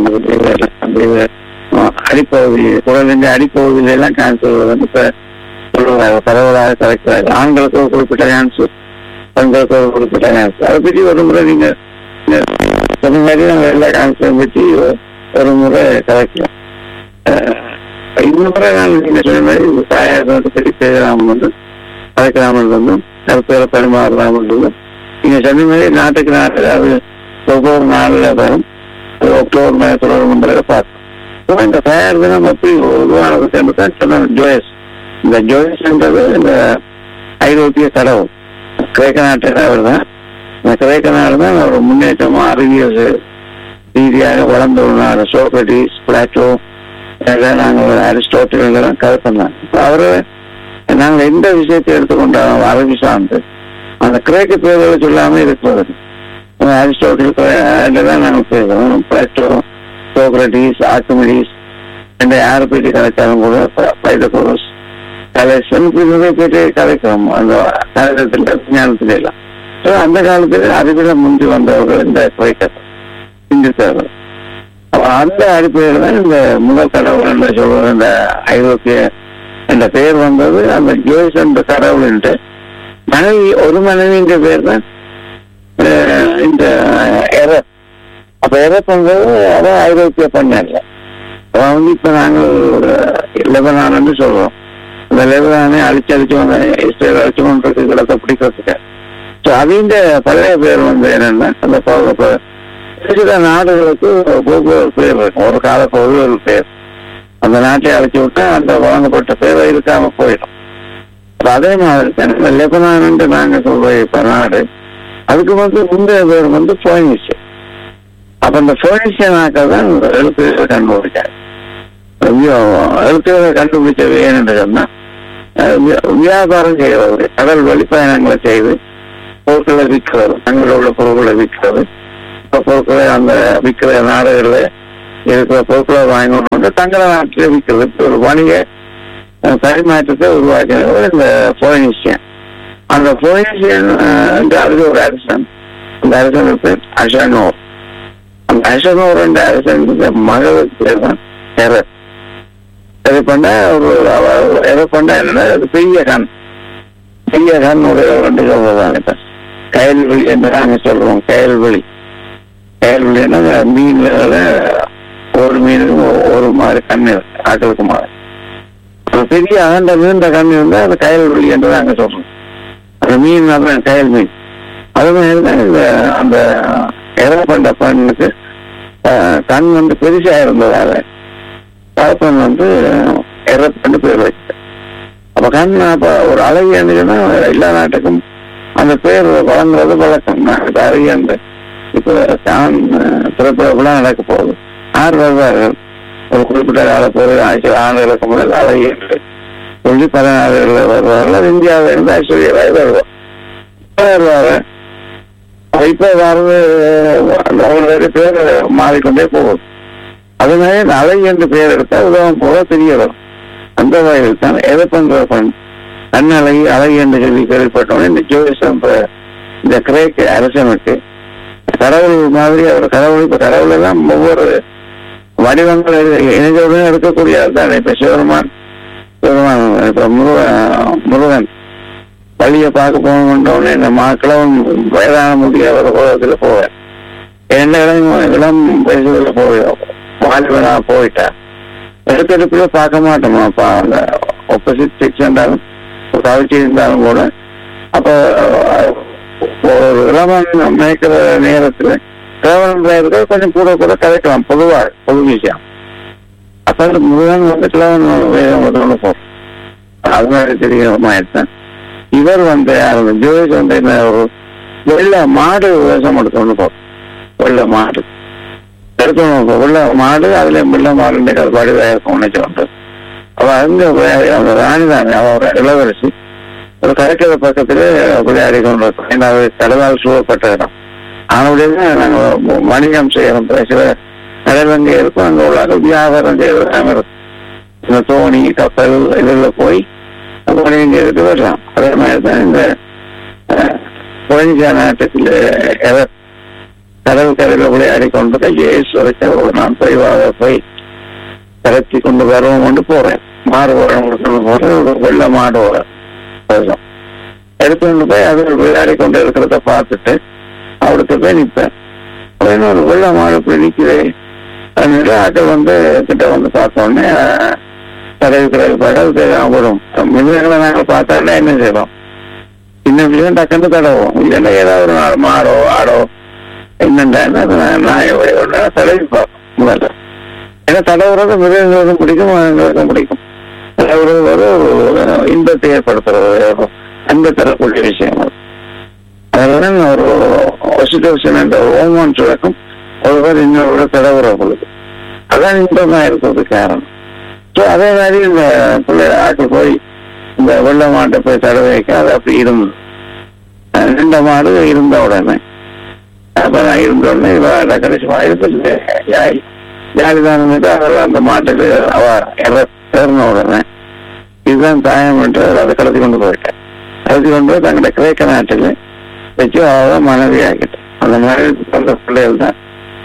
அடிப்பகுதி குடலின் அடிப்பகுதியில எல்லாம் கேன்சர் வருது. இப்ப சொல்லுவாங்க பரவலாக கலைக்கிறாங்க. ஆண்களுக்கு ஒரு குறிப்பிட்ட கேன்சர், பெண்களுக்கு ஒரு குறிப்பிட்ட கேன்சர். அதை பற்றி ஒரு முறை நீங்க சொன்ன மாதிரி நாங்கள் எல்லா கேன்சரும் பற்றி ஒரு முறை கலைக்கலாம். இந்த முறை நாங்கள் நீங்க சொன்ன மாதிரி தாயார் பற்றி பேசலாமல் வந்து கலைக்கலாமல் இருந்தும் கருத்துக்களை பரிமாறலாமல் இருந்தும் நீங்க சொன்ன மாதிரி நாட்டுக்கு நாட்டு அது ஒவ்வொரு நாளில் வரும். அக்டோபர் மாதத்தில் வரும் பார்த்தோம். இந்த தயார் தினம் எப்படி உருவானது தான் சொன்ன ஜோயஸ். இந்த ஜோயஸ்ன்றது இந்த ஐரோப்பிய கடவுள் கிரேக்க நாட்டு கடவுள் தான். இந்த கிரேக்க நாடு தான் ஒரு முன்னேற்றமா அறிவியல் ரீதியாக வளர்ந்த ஒரு நாடு. சோக்ரட்டிஸ், பிளாட்டோ, நாங்கள் அரிஸ்டோட்டில் இதெல்லாம் கருத்தம். இப்போ அவரு நாங்கள் எந்த விஷயத்தை எடுத்துக்கொண்டாலும் அரபி சார்ந்து அந்த கிரேக்க பேர்களை சொல்லாம இருக்கிறது. அரிஸ்டோட்டில் தான் நாங்கள் பேசுறோம். பிளாட்டோ, சோக்ரட்டிஸ், ஆர்கிமிடிஸ் என்ற யாரை பற்றி கலைச்சாலும் கூட பைதகோரஸ் கலைசன் நிறைய பேரை கலைக்கிறோம் அந்த கலைத்துல விஞ்ஞானத்துல எல்லாம். அந்த காலத்துல அறிவில முந்தி வந்தவர்கள் இந்த கிரேக்கர் சிந்தித்தவர்கள். அந்த அடிப்படையில் தான் இந்த முதல் கடவுள் என்று சொல்வது இந்த ஐரோப்பிய என்ற பெயர் வந்தது. அந்த ஜோய்ஸ் என்ற கடவுள் என்று மனைவி ஒரு மனைவின்ற பேர் தான் இந்த எரப். அப்ப எரப் வந்தது அதான் ஐரோப்பிய பண்ணல. அவன் வந்து இப்ப நாங்கள் லெபனான்னு சொல்றோம். அந்த லெபனானே அழிச்சு அழிச்சு வந்த இஸ்ரேல் அழிச்சு கொண்டு இடத்தை பிடிக்கிறதுக்கு. ஸோ அவங்க பழைய பேர் வந்து என்னன்னா அந்த சில நாடுகளுக்கு ஒவ்வொரு பேர் இருக்கும். ஒரு காலப்பகுதி ஒரு பேர் அந்த நாட்டை அழைச்சி விட்டா அந்த வழங்கப்பட்ட பேரை இருக்காம போயிடும். அதே மாதிரி லெபனான் நாங்க சொல்ற இப்ப நாடு அதுக்கு வந்து முந்தைய பேர் வந்து போயிடுச்சு. அப்ப இந்த போனிஷியனாக்கள் தான் எழுத்துக்களை கண்டுபிடிச்சாங்க. எழுத்துக்களை கண்டுபிடிச்சது ஏன்னு சொன்னா வியாபாரம் செய்வது, கடல் வழி பயணங்களை செய்து பொருட்களை விற்கிறது, தங்களில் உள்ள பொருட்களை விற்கிறது. இப்ப பொருட்களை அந்த விற்கிற நாடுகளில் இருக்கிற பொருட்களை வாங்கி கொண்டு வந்து தங்களை நாட்டிலே விற்கிறது. ஒரு வணிக பரிமாற்றத்தை உருவாக்கினது இந்த போனிஷியன். அந்த போனிஷியன் அதுக்கு ஒரு அரசன், அந்த அரசன் பேர் அஷனோர். அந்த அஷனோர் என்ற அரசன் மகளுக்கு பேர் தான் எரத். எதை பண்ண ஒரு எதை பண்ண என்னன்னா அது பெரிய கண், பெரிய கண்ணுடைய ரெண்டு சொல்றதாங்க கயல்வெளி என்று நாங்கள் சொல்றோம். கயல்வெளி கயல்வெளின்னா மீன்ல ஒரு மீனுக்கும் ஒரு மாதிரி கண் இருக்கு, ஆக்களுக்கு மாதிரி பெரிய அகண்ட நீண்ட கண் இருந்தால் அது கயல்வெளி என்று நாங்கள் சொல்றோம். அந்த மீன் தான் கயல் மீன். அது மாதிரி தான் இந்த அந்த எதை பண்ண பெண்ணுக்கு கண் வந்து பெருசா இருந்ததால தகப்பன் வந்து எரப்பன்னு பேர் வச்சு. அப்ப கண் அப்ப ஒரு அழகி இருந்துச்சுன்னா எல்லா நாட்டுக்கும் அந்த பேர் வழங்குறது வழக்கம். அழகி அந்த இப்ப தான் திரைப்படம் நடக்க போகுது. ஆறு வருவார்கள் ஒரு குறிப்பிட்ட கால பேர் ஆண்டுகளுக்கு முதல் அழகி என்று சொல்லி பல நாடுகளில் வருவார்கள். இந்தியாவில இருந்து ஐஸ்வர்யா ராய் வருவார் வருவாங்க. இப்ப வர்றது அவங்களுடைய பேர் மாறிக்கொண்டே போகுது. அது மாதிரி அழகி என்று பெயர் எடுத்தால் உதவம் போக தெரிய வரும். அந்த வகையில் தான் எதை பண்ற பண் கண் அழகி அழகி என்று சொல்லி கேள்விப்பட்டோன்னே இந்த ஜோதிஷம் இந்த கிரேக்க அரசனுக்கு கடவுள் மாதிரி அவர் கடவுள் இப்ப கடவுள் தான் ஒவ்வொரு வடிவங்கள் இணைஞ்சவுடன் எடுக்கக்கூடிய தான். இப்ப சிவருமான் சிவருமான் இப்ப முருகன் முருகன் வழியை பார்க்க போகணுன்றோடனே இந்த மாக்கிழவன் வயதான முடியாத கோலத்துல போவேன். என்ன இளம் இளம் வயசுல போவேன் வாலிபனா போயிட்டா எடுத்தெடுப்புல பார்க்க மாட்டோமாப்பா. அந்த ஆப்போசிட் செக்ஸ் இருந்தாலும் கவிழ்ச்சி இருந்தாலும் கூட அப்ப ஒரு இளவன் மேய்க்கிற நேரத்துல கிழவன் இருக்கிற கொஞ்சம் கூட கூட கதைக்கலாம் பொதுவா பொது விஷயம். அப்ப அந்த முருகன் வந்து கிழவன் வேதம் போறோம். அது மாதிரி தெரியுமாயிடுச்சேன். இவர் வந்து யார் ஜோதிஷ் வந்து என்ன ஒரு வெள்ளை மாடு விவசாயம் எடுத்தோன்னு போறோம். வெள்ளை மாடு எடுக்கணும், வெள்ள மாடு அதுல வெள்ள மாடு வடிவாக உணர்ச்சி வந்து அவ அங்க அந்த ராணிதானே அவ இளவரசி ஒரு கரைக்கிற பக்கத்துல விளையாடி கொண்டு இருக்கோம். ஏன்னா அது கடலால் சூழப்பட்ட இடம். ஆனவுடைய நாங்கள் வணிகம் செய்யறோம். சில கடலங்க இருக்கும், அங்க உள்ள வியாபாரம் செய்யறதாம இருக்கும். இந்த தோணி கப்பல் இதுல போய் வணிகம் செய்துட்டு வரலாம். அதே மாதிரிதான் இந்த புரஞ்ச நாட்டுக்குள்ள கடல் கரையில விளையாடி கொண்டு இயேசு வரைக்கும் ஒரு நான் தொய்வாக போய் கரைச்சி கொண்டு வரவும் கொண்டு போறேன். மாடு கொண்டு போறேன். ஒரு வெள்ள மாடு வரும் எடுத்து கொண்டு போய் அது விளையாடி கொண்டு இருக்கிறத பார்த்துட்டு அவருக்கு போய் நிற்பேன். ஒரு வெள்ள மாடு போய் நிற்கிறேன். அதனால ஆட்கள் வந்து கிட்ட வந்து பார்த்தோன்னே கடல் கடல் கடல் வரும். மிருகங்களை நாங்கள் பார்த்தாலே என்ன செய்வோம், சின்ன விஷயம் டக்குன்னு தடவோம். இல்லைன்னா ஏதாவது ஒரு நாள் மாடோ ஆடோ என்னண்டா தடவி பார்ப்போம் முதல்ல. ஏன்னா தடவுறது மிருகங்களுக்கும் பிடிக்கும், மனிதர்களுக்கும் பிடிக்கும். தடவுறது ஒரு இன்பத்தை ஏற்படுத்துறது, அன்பை தரக்கூடிய விஷயம். அதனால ஒரு ஒசிடோசின் என்ற ஹோமோன் சுரக்கும் ஒருவர் இன்னொரு தடவுற பொழுது அதான் இன்பமா இருக்கிறது காரணம். ஸோ அதே மாதிரி இந்த பிள்ளை ஆட்டு போய் இந்த வெள்ள மாட்டை போய் தடவை வைக்க அது அப்படி இருந்தது. ரெண்டு மாடு இருந்த உடனே அப்ப நான் இருந்த உடனே கடைசி இருந்து ஜாலிதானம் அதெல்லாம் அந்த மாட்டுக்கு அவ இறந்த உடனே இதுதான் தாயம் என்று அதை கடத்தி கொண்டு போயிட்டேன். கடத்தி கொண்டு போய் தங்களுடைய கிரேக்க நாட்டில் வச்சு அவதான் மனைவி ஆக்கிட்டேன். அந்த மாதிரி அந்த பிள்ளைகள் தான்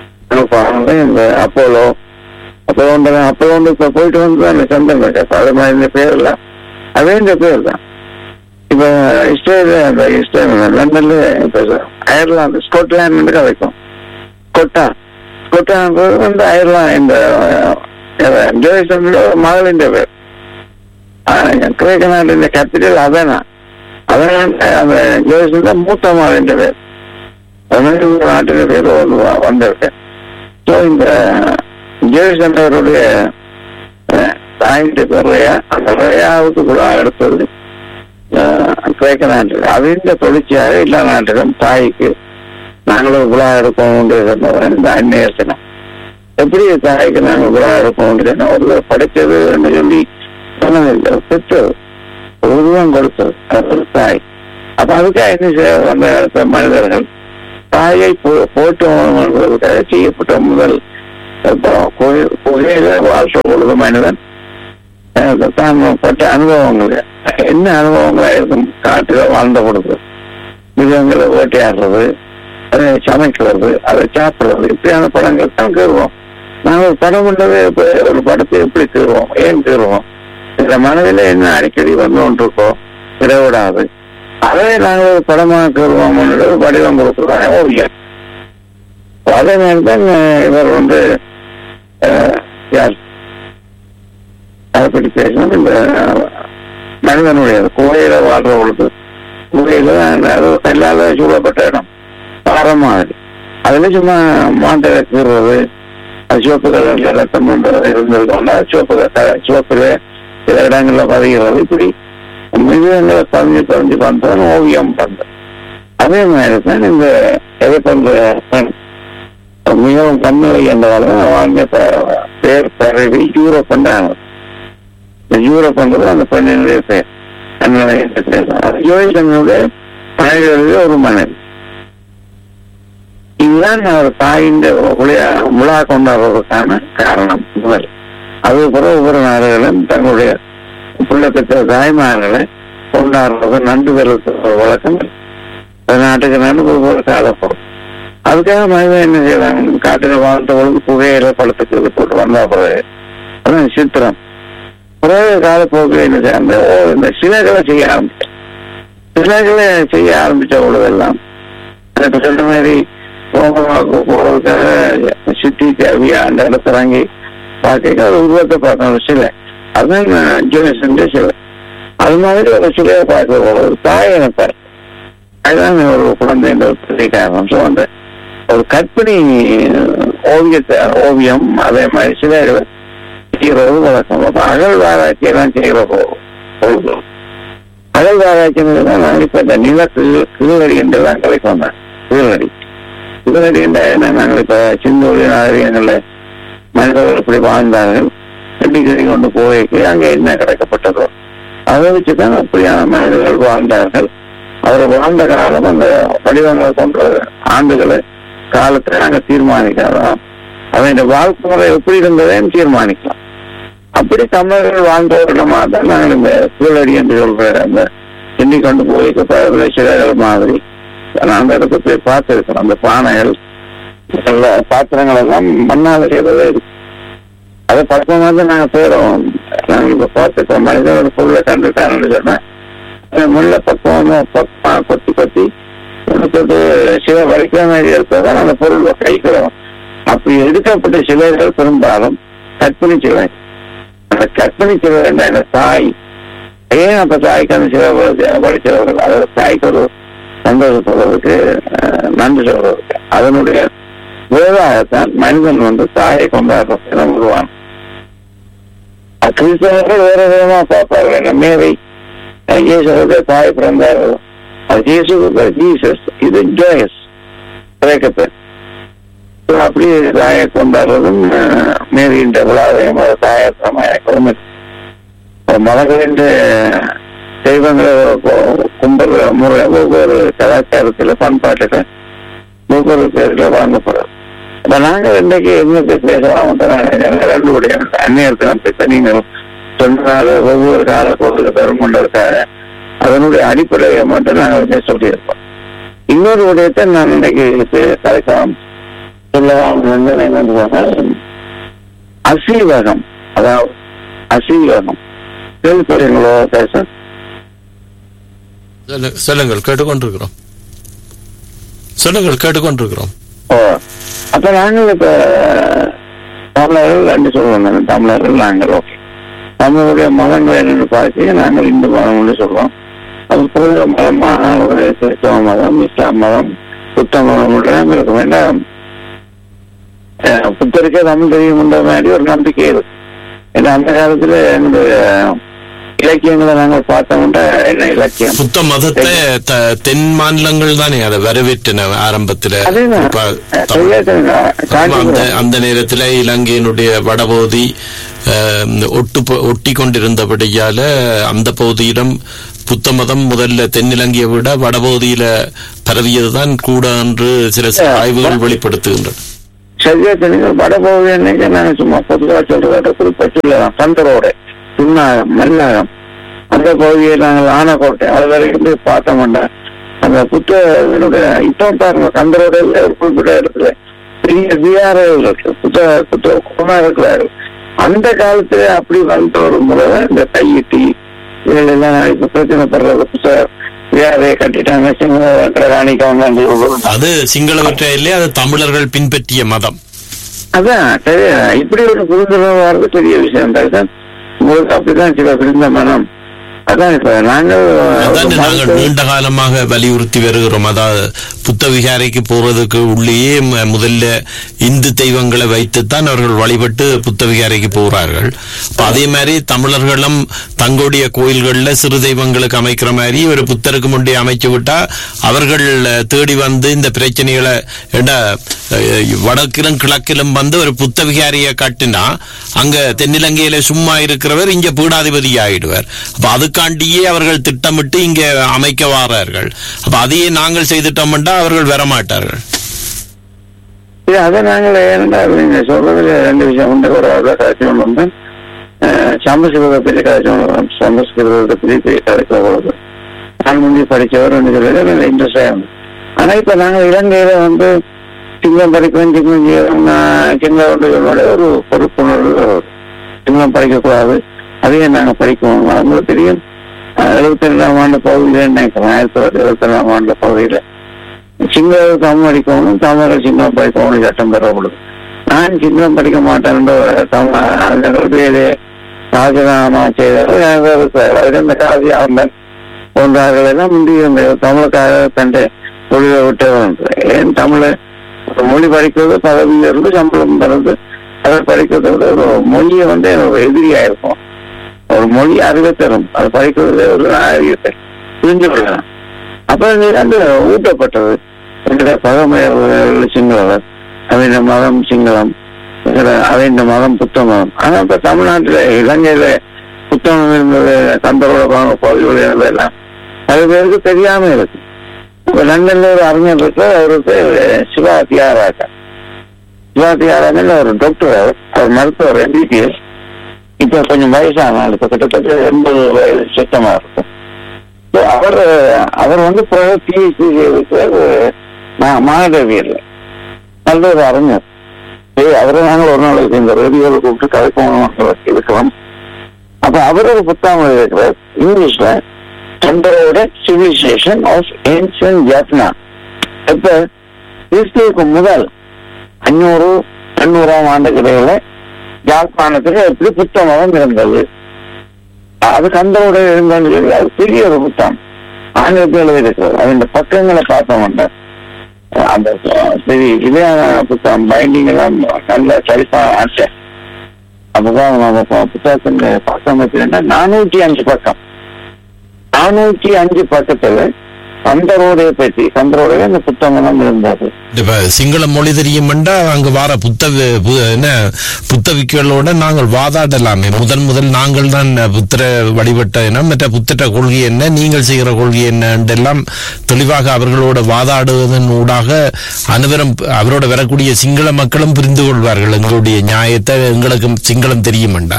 இந்த அப்போலோ அப்போ ஒன்று அப்போ ஒன்று இப்போ போயிட்டு வந்து அந்த சந்தன் இருக்கு. அது மாதிரி இந்த பேர் எல்லாம் அதே இந்த பேர் தான். இப்ப இஸ்ரேல் அந்த இஸ்ரேல் லண்டன்ல இப்ப அயர்லாந்து ஸ்காட்லாந்து கதைக்கும் ஸ்கொட்டா ஸ்கொட்டான்றது வந்து அயர்லாந்து இந்த ஜோதிஷோட மகளின் பேர். கிரேக்க நாட்டின் கேபிட்டல் அதானா அதான் அந்த ஜோதிஷன் தான் மூத்த மகளின் பேர். அது மாதிரி ஒரு நாட்டின் பேர் வந்திருக்கேன். ஸோ இந்த ஜோதிஷன்றவருடைய தாயின் பேர் ரயா, அந்த ரயாவுக்கு கூட அடுத்தது கிரேக்க நாட்டில் அது இந்த தொடர்ச்சியாக எல்லா நாட்டிலும் தாய்க்கு நாங்களும் விழா எடுப்போம் இந்த அந்நேரத்தினம் எப்படி தாய்க்கு நாங்கள் விழா எடுப்போம் ஒரு படித்தது சொல்லி சொன்னதில்லை, பெற்றது ஒரு உருவம் கொடுத்தது அது தாய். அப்ப அதுக்காக என்ன செய்ய வந்த மனிதர்கள் தாயை போட்டு செய்யப்பட்ட முதல் புகையில வாழ்க்கை பொழுது மனிதன் தான் பட்ட அனுபவங்கள் என்ன அனுபவங்களா இருக்கும், காட்டுல வாழ்ந்த பொழுது மிருகங்களை வேட்டையாடுறது, அதை சமைக்கிறது, அதை சாப்பிடுறது, இப்படியான படங்கள் தான் கீறுவோம். நாங்கள் ஒரு படம் பண்ணவே ஒரு படத்தை எப்படி கீறுவோம், ஏன் கீறுவோம், இந்த மனதில என்ன அடிக்கடி வந்து கொண்டிருக்கோம் விடவிடாது, அதை நாங்கள் ஒரு படமாக கீறுவோம் வடிவம் கொடுக்குறோம் ஓவியம். அதே மாதிரி தான் இவர் வந்து யார் அதை பற்றி பேசணும், இந்த மனிதனுடைய குகையில வாழ்ற பொழுது குகையில எல்லா சூழப்பட்ட இடம் பாறை மாதிரி, அதுல சும்மா மாட்டை கீறுறது, சிவப்பு கலர்ல ரத்தம் பண்றது இருந்திருக்கோம்னா சிவப்பு சிவப்புல சில இடங்கள்ல பதிகிறது, இப்படி மிருகங்களை பதிஞ்சு பதிஞ்சு பண்றது ஓவியம் பண்றது. அதே மாதிரி தான் இந்த எதை பண்ற மிகவும் கண்ணுவை என்றாலும் அவங்க பேர் பரவி யூரோப் பண்றாங்க. இந்த யூரோப் பண்றது அந்த பெண்ணினுடைய பேர் கண்ணுவை என்று பேசுறாங்க. யோகிதனுடைய மனைவிகளுடைய ஒரு மனைவி. இதுதான் ஒரு தாயின் விழா கொண்டாடுறதுக்கான காரணம் முதல். அது பிறகு ஒவ்வொரு நாடுகளும் தங்களுடைய பிள்ளை பெற்ற தாய்மார்களை கொண்டாடுறது நன்றி தெரிவித்த வழக்கம் நாட்டுக்கு நன்றி ஒவ்வொரு காலப்போம். அதுக்காக மனிதன் என்ன செய்யறாங்க, காட்டுல வாழ்ந்த பொழுது புகையில பழத்துக்கு போட்டு வந்தா பிறகு அதான் சித்திரம் பிறகு காலப்போக்கில் என்ன செய்ய இந்த சிலைகளை செய்ய ஆரம்பிச்சேன். சிலைகளை செய்ய ஆரம்பிச்ச பொழுதெல்லாம் சொன்ன மாதிரி ரோமமாக்கு போறதுக்காக சித்தி தேவையா அந்த இடத்துல வாங்கி பார்க்க ஒரு உருவத்தை பார்க்கணும் சிலை, அதுதான் ஜோனேசன் சிலை. அது மாதிரி ஒரு சிலையை பார்க்க ஒரு தாயை நினைப்பார், அதுதான் ஒரு குழந்தை பெரிய காரணம். ஸோ அந்த ஒரு கற்பனை ஓவியத்தை ஓவியம் அதே மாதிரி சிலைகளை செய்யறது வழக்கம். அகழ்வாராய்ச்சி எல்லாம் செய்கிற பொழுது அகழ்வாராய்ச்சி தான் நான் இப்ப இந்த நில கீழடி என்றெல்லாம் கலைக்கு வந்தேன். கீழடி கீழடி என்ன, நாங்கள் இப்ப சிந்தோழி நாகரிகங்கள்ல மனிதர்கள் இப்படி வாழ்ந்தார்கள் கண்டிக்கடி கொண்டு போய்க்கு அங்கே என்ன கிடைக்கப்பட்டதோ அதை வச்சுதான் அப்படியான மனிதர்கள் வாழ்ந்தார்கள். அவர் வாழ்ந்த காலம் அந்த வடிவங்களை கொண்ட ஆண்டுகளை காலத்தை நாங்கள் தீர்மானிக்கலாம், அதனுடைய வாழ்க்கை முறை எப்படி இருந்ததையும் தீர்மானிக்கலாம். அப்படி தமிழர்கள் வாழ்ந்த ஒரு இடமா தான் நாங்கள் இந்த கீழடி என்று சொல்ற அந்த எண்ணி கொண்டு போய் சிலைகள் மாதிரி நான் அந்த இடத்த போய் பார்த்துருக்கோம். அந்த பானைகள் பாத்திரங்கள் எல்லாம் மண்ணால் செய்வதே இருக்கு. அதை பழக்கமாக தான் நாங்கள் போயிடும். நாங்கள் இப்ப பார்த்துக்கோம் மனிதனோட பொருளை கண்டுட்டான்னு சொன்னா முள்ள பக்கம் பக்கமா கொத்தி கொத்தி கொடுத்தது சில வரைக்கிற மாதிரி இருப்பதான் அந்த பொருள் கைக்கிறோம். அப்படி எடுக்கப்பட்ட சிலைகள் பெரும்பாலும் கற்பனை சிலை. அந்த கற்பனை சிலை அந்த தாய் ஏன் அப்ப தாய்க்கு அந்த சிலை வடிச்சவர்கள் அதாவது தாய்க்கு ஒரு சந்தோஷப்படுறதுக்கு நன்றி சொல்றதுக்கு அதனுடைய விரைவாகத்தான் மனிதன் வந்து தாயை கொண்டாடுறது உருவான். கிறிஸ்தவர்கள் வேற விதமா பார்ப்பார்கள். என்ன மேவை இயேசுக்கு தாய் பிறந்தார்கள், அது இயேசுக்கு ஜீசஸ், இது ஜோயஸ் கிரேக்கத்தை அப்படி தாயை கொண்டாடுறதும் மேரின்ற விழாவையும் தாயத்தமாக மதங்களின் தெய்வங்களை கும்பல் முறை ஒவ்வொரு கலாச்சாரத்துல பண்பாட்டுல ஒவ்வொரு பேர்ல வழங்கப்படுறது. இப்ப நாங்கள் இன்னைக்கு என்ன பேசலாம் ரெண்டுடைய அந்நியத்தில் பேச நீங்கள் சொன்னதால ஒவ்வொரு காலப்போக்கு பெரும் கொண்டிருக்காரு அதனுடைய அடிப்படையை மட்டும் நாங்கள் பேச சொல்லியிருப்போம். இன்னொரு விடயத்தை நான் இன்னைக்கு கலைக்கலாம் சொல்லலாம் என்னன்னு அசீவகம், அதாவது அசீவகம் கேள்விப்படுறீங்களோ பேச சொல்லுங்கள், கேட்டுக்கொண்டிருக்கிறோம். சொல்லுங்கள், கேட்டுக்கொண்டிருக்கிறோம். ஓ அப்ப நாங்கள் இப்ப தமிழர்கள் ரெண்டு சொல்லுவோம். தமிழர்கள் நாங்கள் ஓகே தமிழுடைய மதங்கள் என்னென்னு பார்த்து நாங்கள் இந்து மதம்னு சொல்றோம். அது பொருள் மதமாக கிறிஸ்தவ மதம், இஸ்லாம் மதம், புத்த மதம் இருக்கும். வேண்டாம் புத்தருக்கே தமிழ் தெரியும்ன்ற மாதிரி ஒரு நம்பிக்கை இருக்கு. ஏன்னா அந்த காலத்துல என்னுடைய இலக்கியங்களை நாங்கள் பார்த்தோம்னா என்ன இலக்கியம் புத்த மதத்தை தென் மாநிலங்கள் தானே அதை வரவேற்றன ஆரம்பத்துல. அந்த நேரத்துல இலங்கையினுடைய வடபகுதி ஒட்டு ஒட்டி கொண்டிருந்தபடியால அந்த பகுதியிடம் புத்த மதம் முதல்ல தென்னிலங்கையை விட வடபகுதியில பரவியதுதான் கூட என்று சில ஆய்வுகள் வெளிப்படுத்துகின்றன. சரியா தெரியுங்க. வடபகுதி என்னைக்கு நாங்க சும்மா பொதுவா சொல்றத குறிப்பிட்டுள்ள கந்தரோட சுண்ணாகம் மல்லாகம் அந்த பகுதியை நாங்கள் ஆனக்கோட்டை அது வரைக்கும் போய் பார்த்தோம்னா அந்த புத்தனுடைய இப்போ பாருங்க கந்தரோட ஒரு குறிப்பிட்ட இடத்துல பெரிய விஆர்கள் இருக்கு, புத்த புத்த குணா இருக்கிறாரு. அந்த காலத்துல அப்படி வந்த ஒரு முறை இந்த கையிட்டி இதெல்லாம் இப்ப பிரச்சனை படுறது புத்த விஆரையை கட்டிட்டாங்க காணிக்காங்க. அது சிங்களவற்றை இல்லையா, அது தமிழர்கள் பின்பற்றிய மதம். அதான் இப்படி ஒரு புரிந்துணர்வு வர்றது பெரிய விஷயம் தான். உங்களுக்கு அப்படிதான் சில பிரிந்த மனம். அதான் இப்ப நாங்கள் நாங்கள் நீண்ட காலமாக வலியுறுத்தி வருகிறோம். அதாவது புத்த விகாரைக்கு போறதுக்கு உள்ளேயே முதல்ல இந்து தெய்வங்களை வைத்துத்தான் அவர்கள் வழிபட்டு புத்த விகாரைக்கு போகிறார்கள். அதே மாதிரி தமிழர்களும் தங்களுடைய கோயில்கள்ல சிறு தெய்வங்களுக்கு அமைக்கிற மாதிரி ஒரு புத்தருக்கு முன்னே அமைச்சு விட்டா அவர்கள் தேடி வந்து இந்த பிரச்சனைகளை வடக்கிலும் கிழக்கிலும் வந்து ஒரு புத்த விகாரியை கட்டினா அங்க தென்னிலங்கையில சும்மா இருக்கிறவர் இங்க பீடாதிபதி ஆயிடுவார். அப்ப அதுக்காண்டியே அவர்கள் திட்டமிட்டு இங்க அமைக்க வாரார்கள். அப்ப அதையே நாங்கள் செய்துட்டோம்னா அவர்கள் வரமாட்டார்கள். அதை நாங்கள் ஏனென்றால் நீங்க சொல்றதுல ரெண்டு விஷயம் உண்டு. ஒரு காட்சியம் வந்து சமஸ்கிருத பெரிய காட்சியம் சமஸ்கிருதத்தை பெரிய பெரிய காட்சி நான் முந்தி படிச்சவர் சொல்றது இன்ட்ரெஸ்ட் ஆகும். ஆனா இப்ப நாங்கள் இலங்கையில வந்து சிங்கம் படிக்கிறோம் சிங்கம் சிங்களோட ஒரு பொறுப்புணர்வு சிங்கம் படிக்கக்கூடாது, அதையும் நாங்கள் படிக்கணும். அவங்களுக்கு தெரியும் எழுபத்தி ரெண்டாம் ஆண்டு பகுதியில நினைக்கிறோம் ஆயிரத்தி தொள்ளாயிரத்தி எழுபத்தி ரெண்டாம் ஆண்டு பகுதியில சிங்கள தமிழ் படிக்கணும், தமிழர்கள் சிங்கம் படிக்கணும் சட்டம் பெறப்படுது. நான் சிங்கம் படிக்க மாட்டேன் தமிழ் ராஜினாமா செய்தார். இந்த காதி ஆர்மன் போன்றார்கள் எல்லாம் முந்தைய தமிழுக்காக தன் தொழிலை விட்டு ஏன் தமிழை மொழி படிக்கிறது பதவியில இருந்து சம்பளம் தருது. அதை படிக்கிறத விட ஒரு மொழியை வந்து ஒரு எதிரியா இருக்கும். ஒரு மொழி அறிவை தரும், அதை படிக்கிறது ஒரு அறிவியத்தை புரிஞ்சு கொள்ளலாம். அப்ப அந்த ஊட்டப்பட்டது எங்களுடைய பகமையர்கள் சிங்களவர், அவைந்த மதம் சிங்களம், அவைந்த மதம் புத்த மதம். ஆனா இப்ப தமிழ்நாட்டுல இலங்கையில புத்தகம் இருந்தது கந்தரோட பகுதிகள் இருந்ததெல்லாம் அது பேருக்கு தெரியாம இருக்கு. இப்ப லண்டன்ல ஒரு அறிஞர் இருக்கு, அவருக்கு சிவா தியாகராஜா. சிவா தியாகராஜன் ஒரு டாக்டர், அவர் மருத்துவர் எம்பிபிஎஸ். இப்ப கொஞ்சம் வயசான இப்ப கிட்டத்தட்ட எண்பது வயது சுத்தமா இருக்கும். அவர் அவர் வந்து பிஹெச்டி மாணவியல் நல்ல ஒரு அறிஞர். அவரை நாங்கள் ஒரு நாளைக்கு இந்த ரேடியோவில் கூப்பிட்டு கதைப்போம் இருக்கலாம். அப்ப அவர் ஒரு புத்தகம் எழுதியிருக்கிறார் இங்கிலீஷ்ல, சந்திரோட சிவிலைசேஷன் ஆஃப் ஏன்ஷியன்ட் ஜாப்னா. இப்ப கிறிஸ்துவுக்கு முதல் அஞ்சூறு எண்ணூறாம் ஆண்டு இடையில யாழ்ப்பாணத்துல எப்படி புத்த மதம் இருந்தது, அது கந்தரோட இருந்தது. அது பெரிய ஒரு புத்தகம் ஆங்கிலத்தில் எழுதியிருக்கிறது. அது இந்த பக்கங்களை பார்த்தோம்னா அந்த சரி இதையான புத்தகம் பைண்டிங் எல்லாம் நல்ல சரிப்பா ஆச்சேன். அப்பதான் நம்ம புத்தகத்தின் பக்கம் வச்சுன்னா நானூற்றி அஞ்சு பக்கம் நானூற்றி அஞ்சு பக்கத்துல கந்தரோடைய பற்றி கந்தரோடைய அந்த புத்தகம் இருந்தது. இப்ப சிங்கள மொழி தெரியுமெண்டா அங்க வார புத்த என்ன புத்தவிகளோட நாங்கள் வாதாடலாமே. முதல் முதல் நாங்கள் தான் புத்திர வழிபட்ட இனம், மற்ற புத்திர கொள்கை என்ன, நீங்கள் செய்கிற கொள்கை என்னெல்லாம் தெளிவாக அவர்களோட வாதாடுவதன் ஊடாக அனைவரும் அவரோட வரக்கூடிய சிங்கள மக்களும் புரிந்து கொள்வார்கள் எங்களுடைய நியாயத்தை. எங்களுக்கு சிங்களம் தெரியுமெண்டா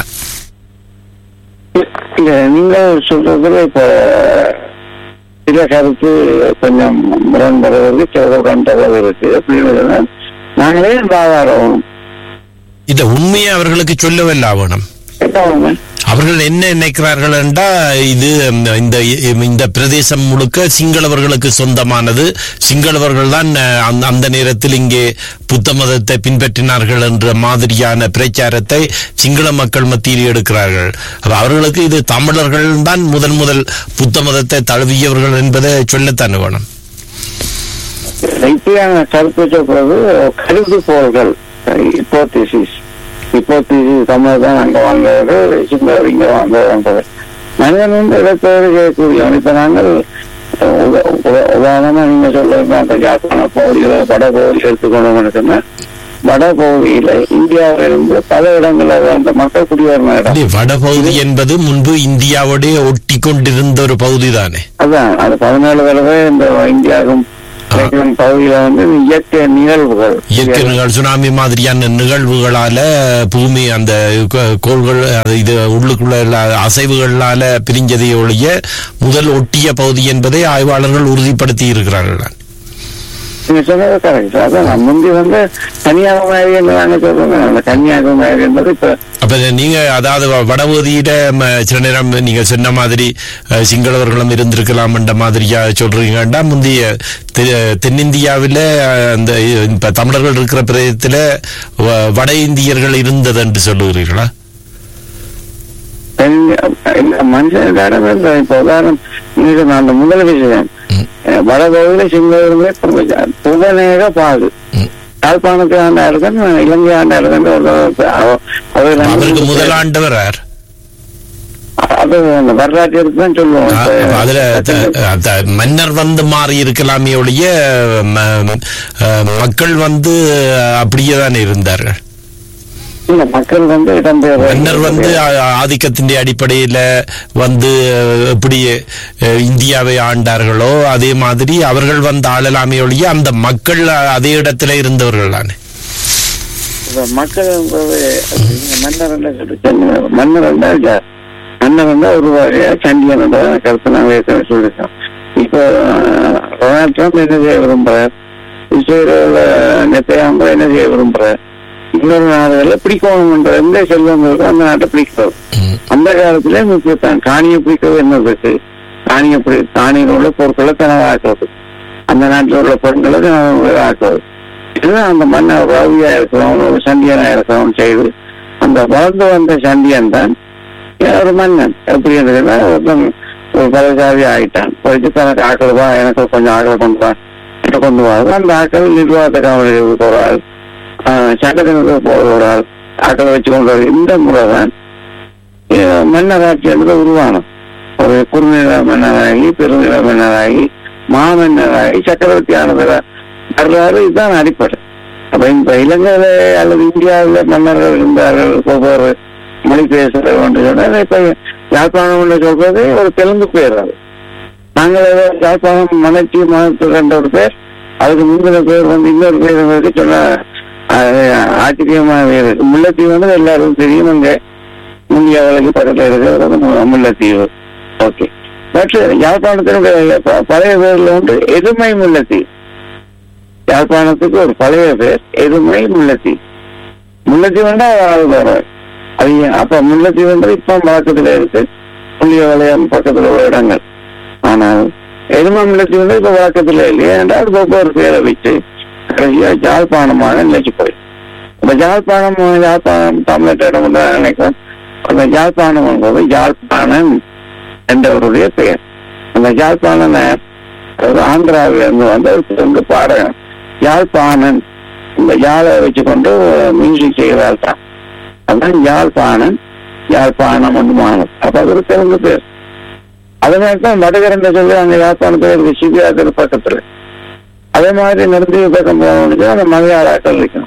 நீங்க சொல்றதுல இப்ப சில கருத்து கொஞ்சம் முரண்படுவது சில உடன்படுவது இருக்கு. அப்படின்னு நாங்களே வாதாடணும். இத உண்மையை அவர்களுக்கு சொல்லவில்லை ஆவணும். அவர்கள் என்ன நினைக்கிறார்கள் என்றா இது இந்த இந்த பிரதேசம் முழுக்க சிங்களவர்களுக்கு சொந்தமானது, சிங்களவர்கள் தான் அந்த நேரத்தில் இங்கே புத்த மதத்தை பின்பற்றினார்கள் என்ற மாதிரியான பிரச்சாரத்தை சிங்கள மக்கள் மத்தியில் எடுக்கிறார்கள். அவர்களுக்கு இது தமிழர்கள் தான் முதல் முதல் புத்த மதத்தை தழுவியவர்கள் என்பதை சொல்லத்தான் வேணும். கருத்து சொல்றது கருதுகோள்கள் ஹிப்போதீசிஸ் ஹிப்போதீசிஸ் தமிழ் தான் அங்க வாங்குறது, சிங்களர் இங்க வாங்குறது. மனிதன் வந்து இடத்தோடு கேட்கக்கூடியவன். இப்ப நாங்கள் உதாரணமா நீங்க சொல்லுங்க அந்த ஜாப்பான பகுதியில வட பகுதியில் எடுத்துக்கொண்டோம்னு சொன்னா வட பகுதியில இந்தியாவிலிருந்து பல இடங்கள்ல அந்த மக்கள் குடியேறின இடம். வடபகுதி என்பது முன்பு இந்தியாவோட ஒட்டி கொண்டிருந்த ஒரு பகுதி தானே. அதான் அது பதினேழு தடவை இந்த இந்தியாவுக்கும் பகுதியில வந்து இயற்கை நிகழ்வுகள் இயற்கை நிகழ்வு சுனாமி மாதிரியான நிகழ்வுகளால பூமி அந்த கோள்கள் இது உள்ளுக்குள்ள அசைவுகளால பிரிஞ்சதை ஒழிய முதல் ஒட்டிய பகுதி என்பதை ஆய்வாளர்கள் உறுதிப்படுத்தி இருக்கிறார்கள். நீங்க சொன்னது கரெக்ட். அதான் முந்தி வந்து கன்னியாகுமரி என்று நாங்க சொல்றோம். அந்த கன்னியாகுமரி என்பது இப்ப அப்ப நீங்க அதாவது வடபகுதியில சில நேரம் நீங்க சொன்ன மாதிரி சிங்களவர்களும் இருந்திருக்கலாம் என்ற மாதிரியா சொல்றீங்கடா. முந்தைய தென்னிந்தியாவில அந்த இப்ப தமிழர்கள் இருக்கிற பிரதேசத்துல வட இந்தியர்கள் இருந்தது என்று சொல்லுகிறீர்களா? மனுஷனிடம் இப்ப உதாரணம் அந்த முதல் விஷயம் வடபகுதியில சிங்களவர்களே புகநேக பாகு யாழ்ப்பாணத்தை ஆண்டா இருக்கன் இலங்கை ஆண்டா இருக்கன் முதலாண்டவர் அது வரலாற்று தான் சொல்லுவோம். அதுல மன்னர் வந்து மாறி இருக்கலாமே ஒழிய மக்கள் வந்து அப்படியே தானே இருந்தார்கள். மக்கள் வந்து இடம்பெயர் மன்னர் வந்து ஆதிக்கத்தின் அடிப்படையில வந்து எப்படி இந்தியாவை ஆண்டார்களோ அதே மாதிரி அவர்கள் வந்து ஆளலாமே ஒழிய அந்த மக்கள் அதே இடத்துல இருந்தவர்கள் தானே. மக்கள் மன்னர் மன்னர் மன்னர் வந்து ஒரு சண்டியன் கருத்து நாங்கள் சொல்லியிருக்கோம். இப்ப டொனால்ட் ட்ரம்ப் என்ன செய்ய விரும்புறார், இஸ்ரேல நெத்தன்யாஹு என்ன செய்ய விரும்புறார், இன்னொரு நாடுகள்ல பிடிக்கணும் எந்த செல்வங்களுக்கு அந்த நாட்டை பிடிக்கிறது. அந்த காலத்திலே முக்கியத்தான் காணியை பிடிக்கிறது என்னதுக்கு காணியை பிடி காணியில் உள்ள பொருட்களை தனதாக்குறது, அந்த நாட்டில் உள்ள பொருட்களை ஆக்குறது. இதுதான் அந்த மன்ன ரவியா இருக்கிறவங்க ஒரு சண்டியனா இருக்கிறவங்க செய்து அந்த வளர்ந்து வந்த சண்டியன் தான் ஒரு மன்னன். எப்படி இருந்ததுன்னா ஒரு பதவிசாரி ஆகிட்டான். போயிட்டு தனக்கு ஆக்கள் வா எனக்கு கொஞ்சம் ஆக்கள் கொண்டு வா கிட்ட கொண்டு வாங்க. அந்த ஆக்கள் நிர்வாகத்தை கவனிக்க போறாள், சட்டத்தினத்தை போடுறாள், ஆக்களை வச்சு கொண்டு வர. இந்த முறை தான் மன்னராட்சி என்பது உருவானம். ஒரு குறுநில மன்னராகி பெருநில மன்னராகி மாமன்னராகி சக்கரவர்த்தி ஆனது வரலாறு. இதுதான் அடிப்படை. அப்ப இப்ப இலங்கையில அல்லது இந்தியாவில மன்னர்கள் இருந்தார்கள், ஒவ்வொரு மொழி பேசுறது ஒன்று சொன்னால் இப்ப யாழ்ப்பாணம் சொல்றது ஒரு தெலுங்கு பேர். அது நாங்கள் யாழ்ப்பாணம் மணச்சி மனத்தில் என்ற ஒரு பேர், அதுக்கு முந்தின பேர் வந்து இன்னொரு பேர் சொன்ன ஆச்சரியமாக இருக்கு. முல்லைத்தீவு வந்து எல்லாருக்கும் தெரியும். அங்க இந்தியாவுக்கு பக்கத்தில் இருக்கிறது முல்லைத்தீவு. ஓகே, பட் யாழ்ப்பாணத்தினுடைய பழைய பேர்ல வந்து எதுமை முல்லைத்தீவு. யாழ்ப்பாணத்துக்கு ஒரு பழைய பேர் எதுமை முல்லைத்தீவு. முல்லைத்தீவு வந்து அது அப்ப முல்லைத்தீவு வந்து இப்ப பக்கத்துல இருக்கு, புள்ளிய வளையம் பக்கத்துல உள்ள இடங்கள். ஆனால் எதுமை முல்லைத்தீவு வந்து இப்ப பக்கத்துல இல்லையா என்றால் ஒவ்வொரு பேரை வச்சு யாழ்ப்பாணமாக நினைச்சு போய் அந்த யாழ்ப்பாணம் யாழ்ப்பாணம் தமிழ்நாட்டிடம் நினைக்கிறேன். அந்த யாழ்ப்பாணம் என்பது யாழ்ப்பாணன் என்றவருடைய பெயர். அந்த யாழ்ப்பாணன் ஆந்திராவில இருந்து வந்து வந்து பாடகன் யாழ்ப்பாணன். இந்த யாழை வச்சுக்கொண்டு மியூசிக் செய்கிறாள் தான். அதான் யாழ்ப்பாணன், யாழ்ப்பாணம் ஒன்று மாணவன். அப்ப அது ஒரு தெலுங்கு பேர். அதே மாதிரி தான் வடகரண்ட சொல்லி அந்த யாழ்ப்பாணத்துல இருக்கு சிவியாத்திர பக்கத்துல. அதே மாதிரி நிறுத்தி பக்கம் போகணும்னு அந்த மலையாளாக்கள் இருக்கணும்.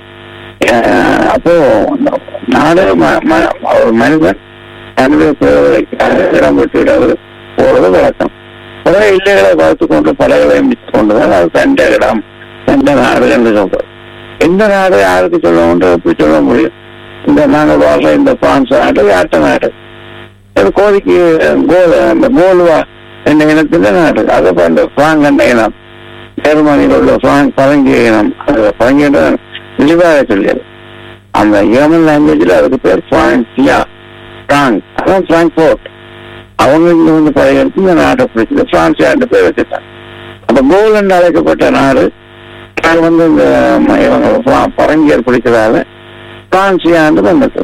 அப்போ நாடு ஒரு மனிதன் தன்னுடைய இடம் விட்டு இடம் போறது வழக்கம். பல இல்லைகளை பார்த்து கொண்டு பலகளை மிச்சு கொண்டுதான் அது தண்ட இடம் தண்ட நாடு என்று சொல்றது. எந்த நாடு யாருக்கு சொல்ல ஒன்று எப்படி சொல்ல முடியும்? இந்த நாங்கள் வாழ்ற இந்த பிரான்ஸ் நாடு யாட்ட நாடு, கோதிக்கு கோல் அந்த கோல்வா என்ற இனத்தின் நாடு. அதை அந்த பிராங்க் என்ற இனம், ஜெர்மனியில் உள்ள பிராங்க் பழங்கிய இனம். அது பழங்கிய விரிவாக சொல்லியது. அந்த ஜெர்மன் லாங்குவேஜ்ல அதுக்கு பேர் பிரான்சியா, பிராங்க். அதான் பிராங்க்போர்ட். அவங்க இங்க வந்து பழகிட்டு இந்த நாட்டை பிடிச்சது பிரான்சியான்னு பேர் வச்சுட்டாங்க. அப்ப கோல் என்று அழைக்கப்பட்ட நாடு வந்து இந்த இவங்க பழங்கியர் பிடிச்சதால பிரான்சியான்னு வந்தது.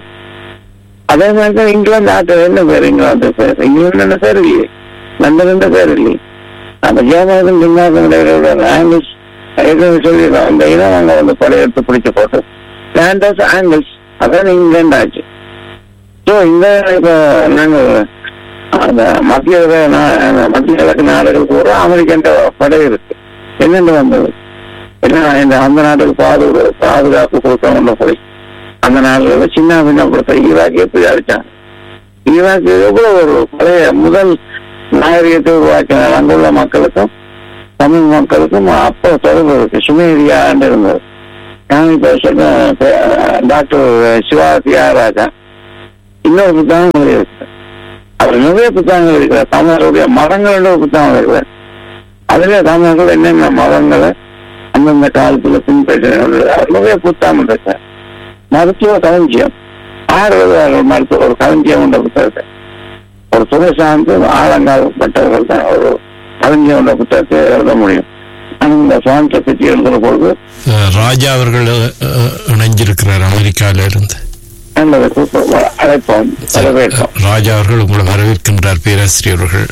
அதே மாதிரி தான் இங்கிலாந்து நாட்டு என்ன பேர்? இங்கிலாந்து பேர் இங்கிலாந்து என்ன பேர் இல்லையே, லண்டன் என்ற பேர் இல்லையே. அந்த ஜெர்மனியும் இங்கிலாந்து ஆங்கிள்ஸ் சொல்லிடுறோம். இந்த இனம் அங்க வந்து படையெடுத்து பிடிச்ச போட்டு லேண்டர்ஸ் ஆங்கிள்ஸ், அதான் இங்கிலாந்து ஆச்சு. ஸோ இந்த இப்ப நாங்கள் அந்த மத்திய மத்திய கிழக்கு நாடுகள் கூட அமெரிக்கன் படை இருக்கு. என்னென்று வந்தது என்ன இந்த அந்த நாட்டுக்கு பாதுகா பாதுகாப்பு கொடுக்க போய் அந்த நாடுல சின்ன பின்ன கொடுத்த ஈராக் எப்படி அடிச்சாங்க? ஈராக் எவ்வளவு ஒரு பழைய முதல் நாகரிகத்தை உருவாக்கினார். அங்குள்ள மக்களுக்கும் தமிழ் மக்களுக்கும் அப்போ தொடர்பு இருக்கு. சுமேரியா இருந்தது. நான் இப்ப சொன்ன டாக்டர் சிவா தியாகராஜா இன்னொரு புத்தகம் இருக்கு. அவர் நிறைய புத்தகங்கள் இருக்கிறார். தமிழர்களுடைய மதங்களோட புத்தகம் இருக்கிறார். அதுல தமிழர்கள் என்னென்ன மதங்களை அந்தந்த காலத்துல பின்பற்ற நிறைய புத்தகம் இருக்கார். மருத்துவ களஞ்சியம் ஆறுவதார்கள் மருத்துவ ஒரு களஞ்சியம் என்ற புத்தகத்தை ஒரு துறை சார்ந்து ஆழங்காலப்பட்டவர்கள் தான் ஒரு களஞ்சியம் என்ற புத்தகத்தை எழுத முடியும். அந்த சுவாமியை பற்றி எழுதுற பொழுது ராஜா அவர்கள் இணைஞ்சிருக்கிறார் அமெரிக்கால இருந்து. அழைப்போம், வரவேற்போம். ராஜா அவர்கள் உங்களை வரவேற்கின்றார் பேராசிரியர் அவர்கள்.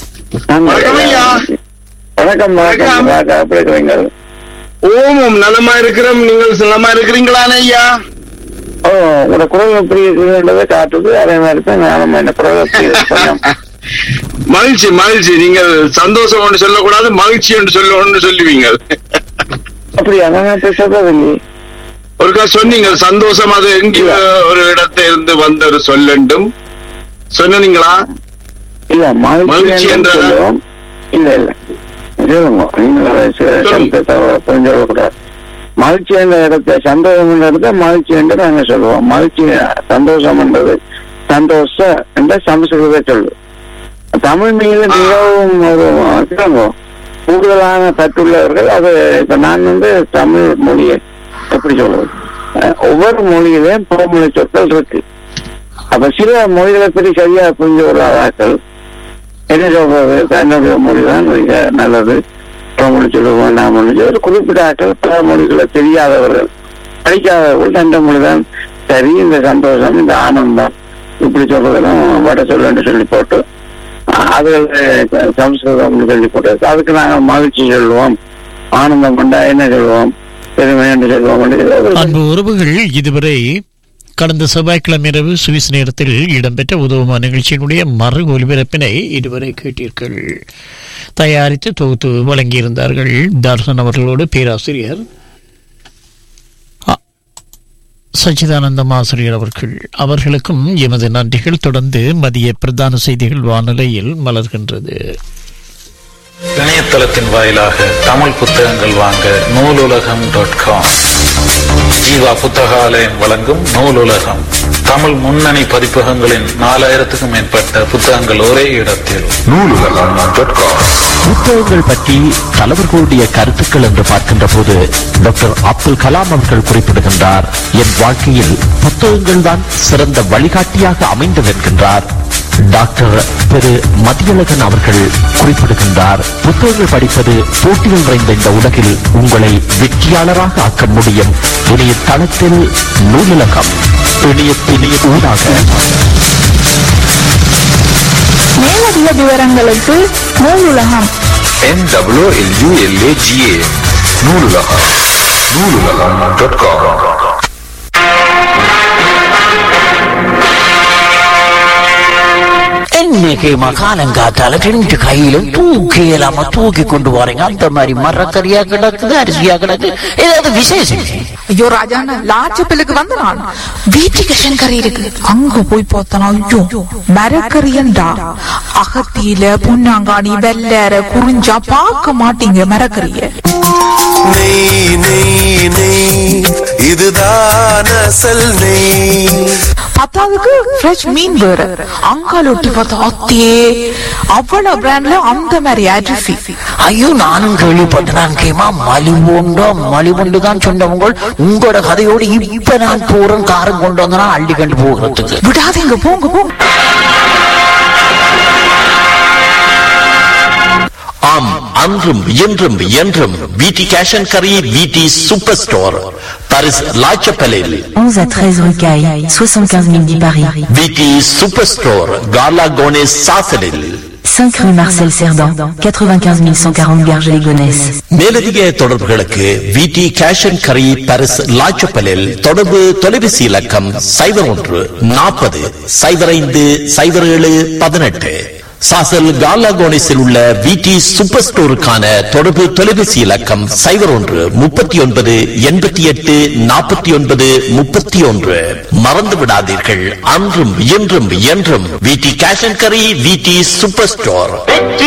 வணக்கம் வணக்கம் ராஜா, எப்படி இருக்கிறீங்க? ஓம் நலமா இருக்கிறோம். நீங்கள் நலமா இருக்கிறீங்களானே ஐயா? ஓ, உங்களோட குரல் எப்படி இருக்குன்றதை காட்டுது. அதே மாதிரி தான் நானும் என்ன குரல் எப்படி மகிழ்ச்சி மகிழ்ச்சி. நீங்கள் சந்தோஷம் ஒன்று சொல்லக்கூடாது, மகிழ்ச்சி என்று சொல்ல ஒன்று சொல்லுவீங்க. அப்படியா? நான் பேசுறது இல்லையே. ஒருக்கா சொன்னீங்க சந்தோஷம் அது எங்க ஒரு இடத்துல இருந்து வந்த ஒரு சொல்லண்டும் சொன்னீங்களா? இல்ல மகிழ்ச்சி என்ற இல்ல இல்ல புரிஞ்சுக்கூடாது. மகிழ்ச்சி என்ற இடத்த சந்தோஷம் என்ற இடத்த மகிழ்ச்சி என்று நாங்க சொல்லுவோம். மகிழ்ச்சி சந்தோஷம் என்றது சந்தோஷ என்ற சமஸ்கிருத சொல்லு. தமிழ் மீது மிகவும் ஒரு கூடுதலான கற்றுள்ளவர்கள். அது இப்ப நான் வந்து தமிழ் மொழியை எப்படி சொல்றது, ஒவ்வொரு மொழியிலையும் புறமொழி சொற்கள் இருக்கு. அப்ப சில மொழிகளை பற்றி சரியா புரிஞ்சு கொள்ளாதாக்கள் என்ன சொல்றது, தன்னுடைய மொழிதான் மிக நல்லது, புறமொழி சொல்லுவோம் நாம் ஒரு குறிப்பிட்ட ஆட்கள் பல மொழிகளை தெரியாதவர்கள் படிக்காதவர்கள் தந்த மொழிதான் சரி, இந்த சந்தோஷம் இந்த ஆனந்தம் இப்படி சொல்றதெல்லாம் வட சொல்ல என்று சொல்லி போட்டு அது சமஸ்கிருதம் சொல்லி போட்டு அதுக்கு நாங்கள் மகிழ்ச்சி சொல்லுவோம், ஆனந்தம் கொண்டா என்ன சொல்லுவோம், பெருமை என்று சொல்லுவோம். அன்பு உறவுகள், இதுவரை கடந்த செவ்வாய்க்கிழமை இரவு சுவிஸ் நேரத்தில் இடம்பெற்ற உதவுமா நிகழ்ச்சியினுடைய மறு ஒலிபரப்பினை இதுவரை கேட்டீர்கள். தயாரித்து தொகுத்து வழங்கியிருந்தார்கள் தர்சன் அவர்களோடு பேராசிரியர் சச்சிதானந்தம் ஆசிரியர் அவர்கள். அவர்களுக்கும் எமது நன்றிகள். தொடர்ந்து மதிய பிரதான செய்திகள் வானிலையில் மலர்கின்றது. இணையதளத்தின் வாயிலாக தமிழ் புத்தகங்கள் வாங்க நூலுலகம் டாட் காம். ஜீவா புத்தகாலயம் வழங்கும் நூலுலகம். தமிழ் முன்னணி பதிப்பகங்களின் நாலாயிரத்துக்கும் மேற்பட்ட புத்தகங்கள் ஒரே இடத்தில் நூலுலகம் டாட் காம். புத்தகங்கள் பற்றி தலைவர்களுடைய கருத்துக்கள் என்று பார்க்கின்ற போது டாக்டர் அப்துல் கலாம் அவர்கள் குறிப்பிடுகின்றார், என் வாழ்க்கையில் புத்தகங்கள் தான் சிறந்த வழிகாட்டியாக அமைந்தது என்கின்றார். டாக்டர் திரு மதியழகன் அவர்கள் குறிப்பிடுகின்றார், புத்தகங்கள் படிப்பது போட்டிகள் நிறைந்த இந்த உலகில் உங்களை வெற்றியாளராக ஆக்க முடியும். இணையதளத்தில் நூலகம், இணையத்தின் ஊடாக. மேலதிக விவரங்களுக்கு நூலுலகம் N W L U L A G A நூலுலகம் நூலுலகம் dot com. இன்னைக்கு மகாலங்காத்தால ரெண்டு கையிலும் தூக்கி இல்லாம தூக்கி கொண்டு போறீங்க. அந்த மாதிரி மரக்கறியா கிடக்குது, அரிசியா கிடக்கு, ஏதாவது விசேஷம்? ஐயோ ராஜாண்ணா, லாச்சப்பிலுக்கு வந்து நான் வீட்டுக்கு கறி இருக்கு, அங்க போய் பார்த்தனா ஐயோ மரக்கறியண்டா அகத்தியில பொன்னாங்காணி வெள்ளற குறிஞ்சா பார்க்க மாட்டீங்க மரக்கறிய. நெய் நெய் நெய் இதுதான் அசல் நெய். பத்தாவதுக்கு ஃப்ரெஷ் மீன் வேற, அங்கால ஒட்டி பார்த்தா அத்தே அவ்வளவு பிராண்ட்ல அந்த மாதிரி அரிசி. ஐயோ நானும் கேள்விப்பட்டேன். கேமா மலிவுண்டோ மலிவுண்டு தான் சொன்னவங்க. உங்களோட கதையோடு இப்ப நான் போறேன் காரம் கொண்டு வந்தனா அள்ளி கண்டு போகிறதுக்கு. விடாதீங்க, போங்க போங்க. ஆம், அன்றும் இன்றும் என்றும் வீட்டி cash and curry, வீட்டி super store, Paris லாச்சப்பலில் onze à treize rue Caille, soixante-quinze mille dix Paris. வீட்டி super store கார்லா கோனேஸ் சாசலில் cinq rue Marcel Cerdan, quatre-vingt-quinze mille cent quarante Garges-les-Gonesse. மேலதிக தொடர்புகளுக்கு வீட்டி கேஷ் அண்ட் கரி, பாரிஸ் லாச்சப்பலில் தொடர்பு தொலைபேசி இலக்கம் சைபர் ஒன்று நாற்பது சைபர் ஐந்து சைபர் ஏழு பதினெட்டு. சாசல் காலாகோனிஸில் உள்ள விடி சூப்பர் ஸ்டோருக்கான தொடர்பு தொலைபேசி இலக்கம் சைபர் ஒன்று முப்பத்தி ஒன்பது எண்பத்தி எட்டு நாற்பத்தி ஒன்பது முப்பத்தி ஒன்று. மறந்து விடாதீர்கள், அன்றும் இன்றும் என்றும் விடி கேஷ் அண்ட் கரி, விடி சூப்பர் ஸ்டோர்.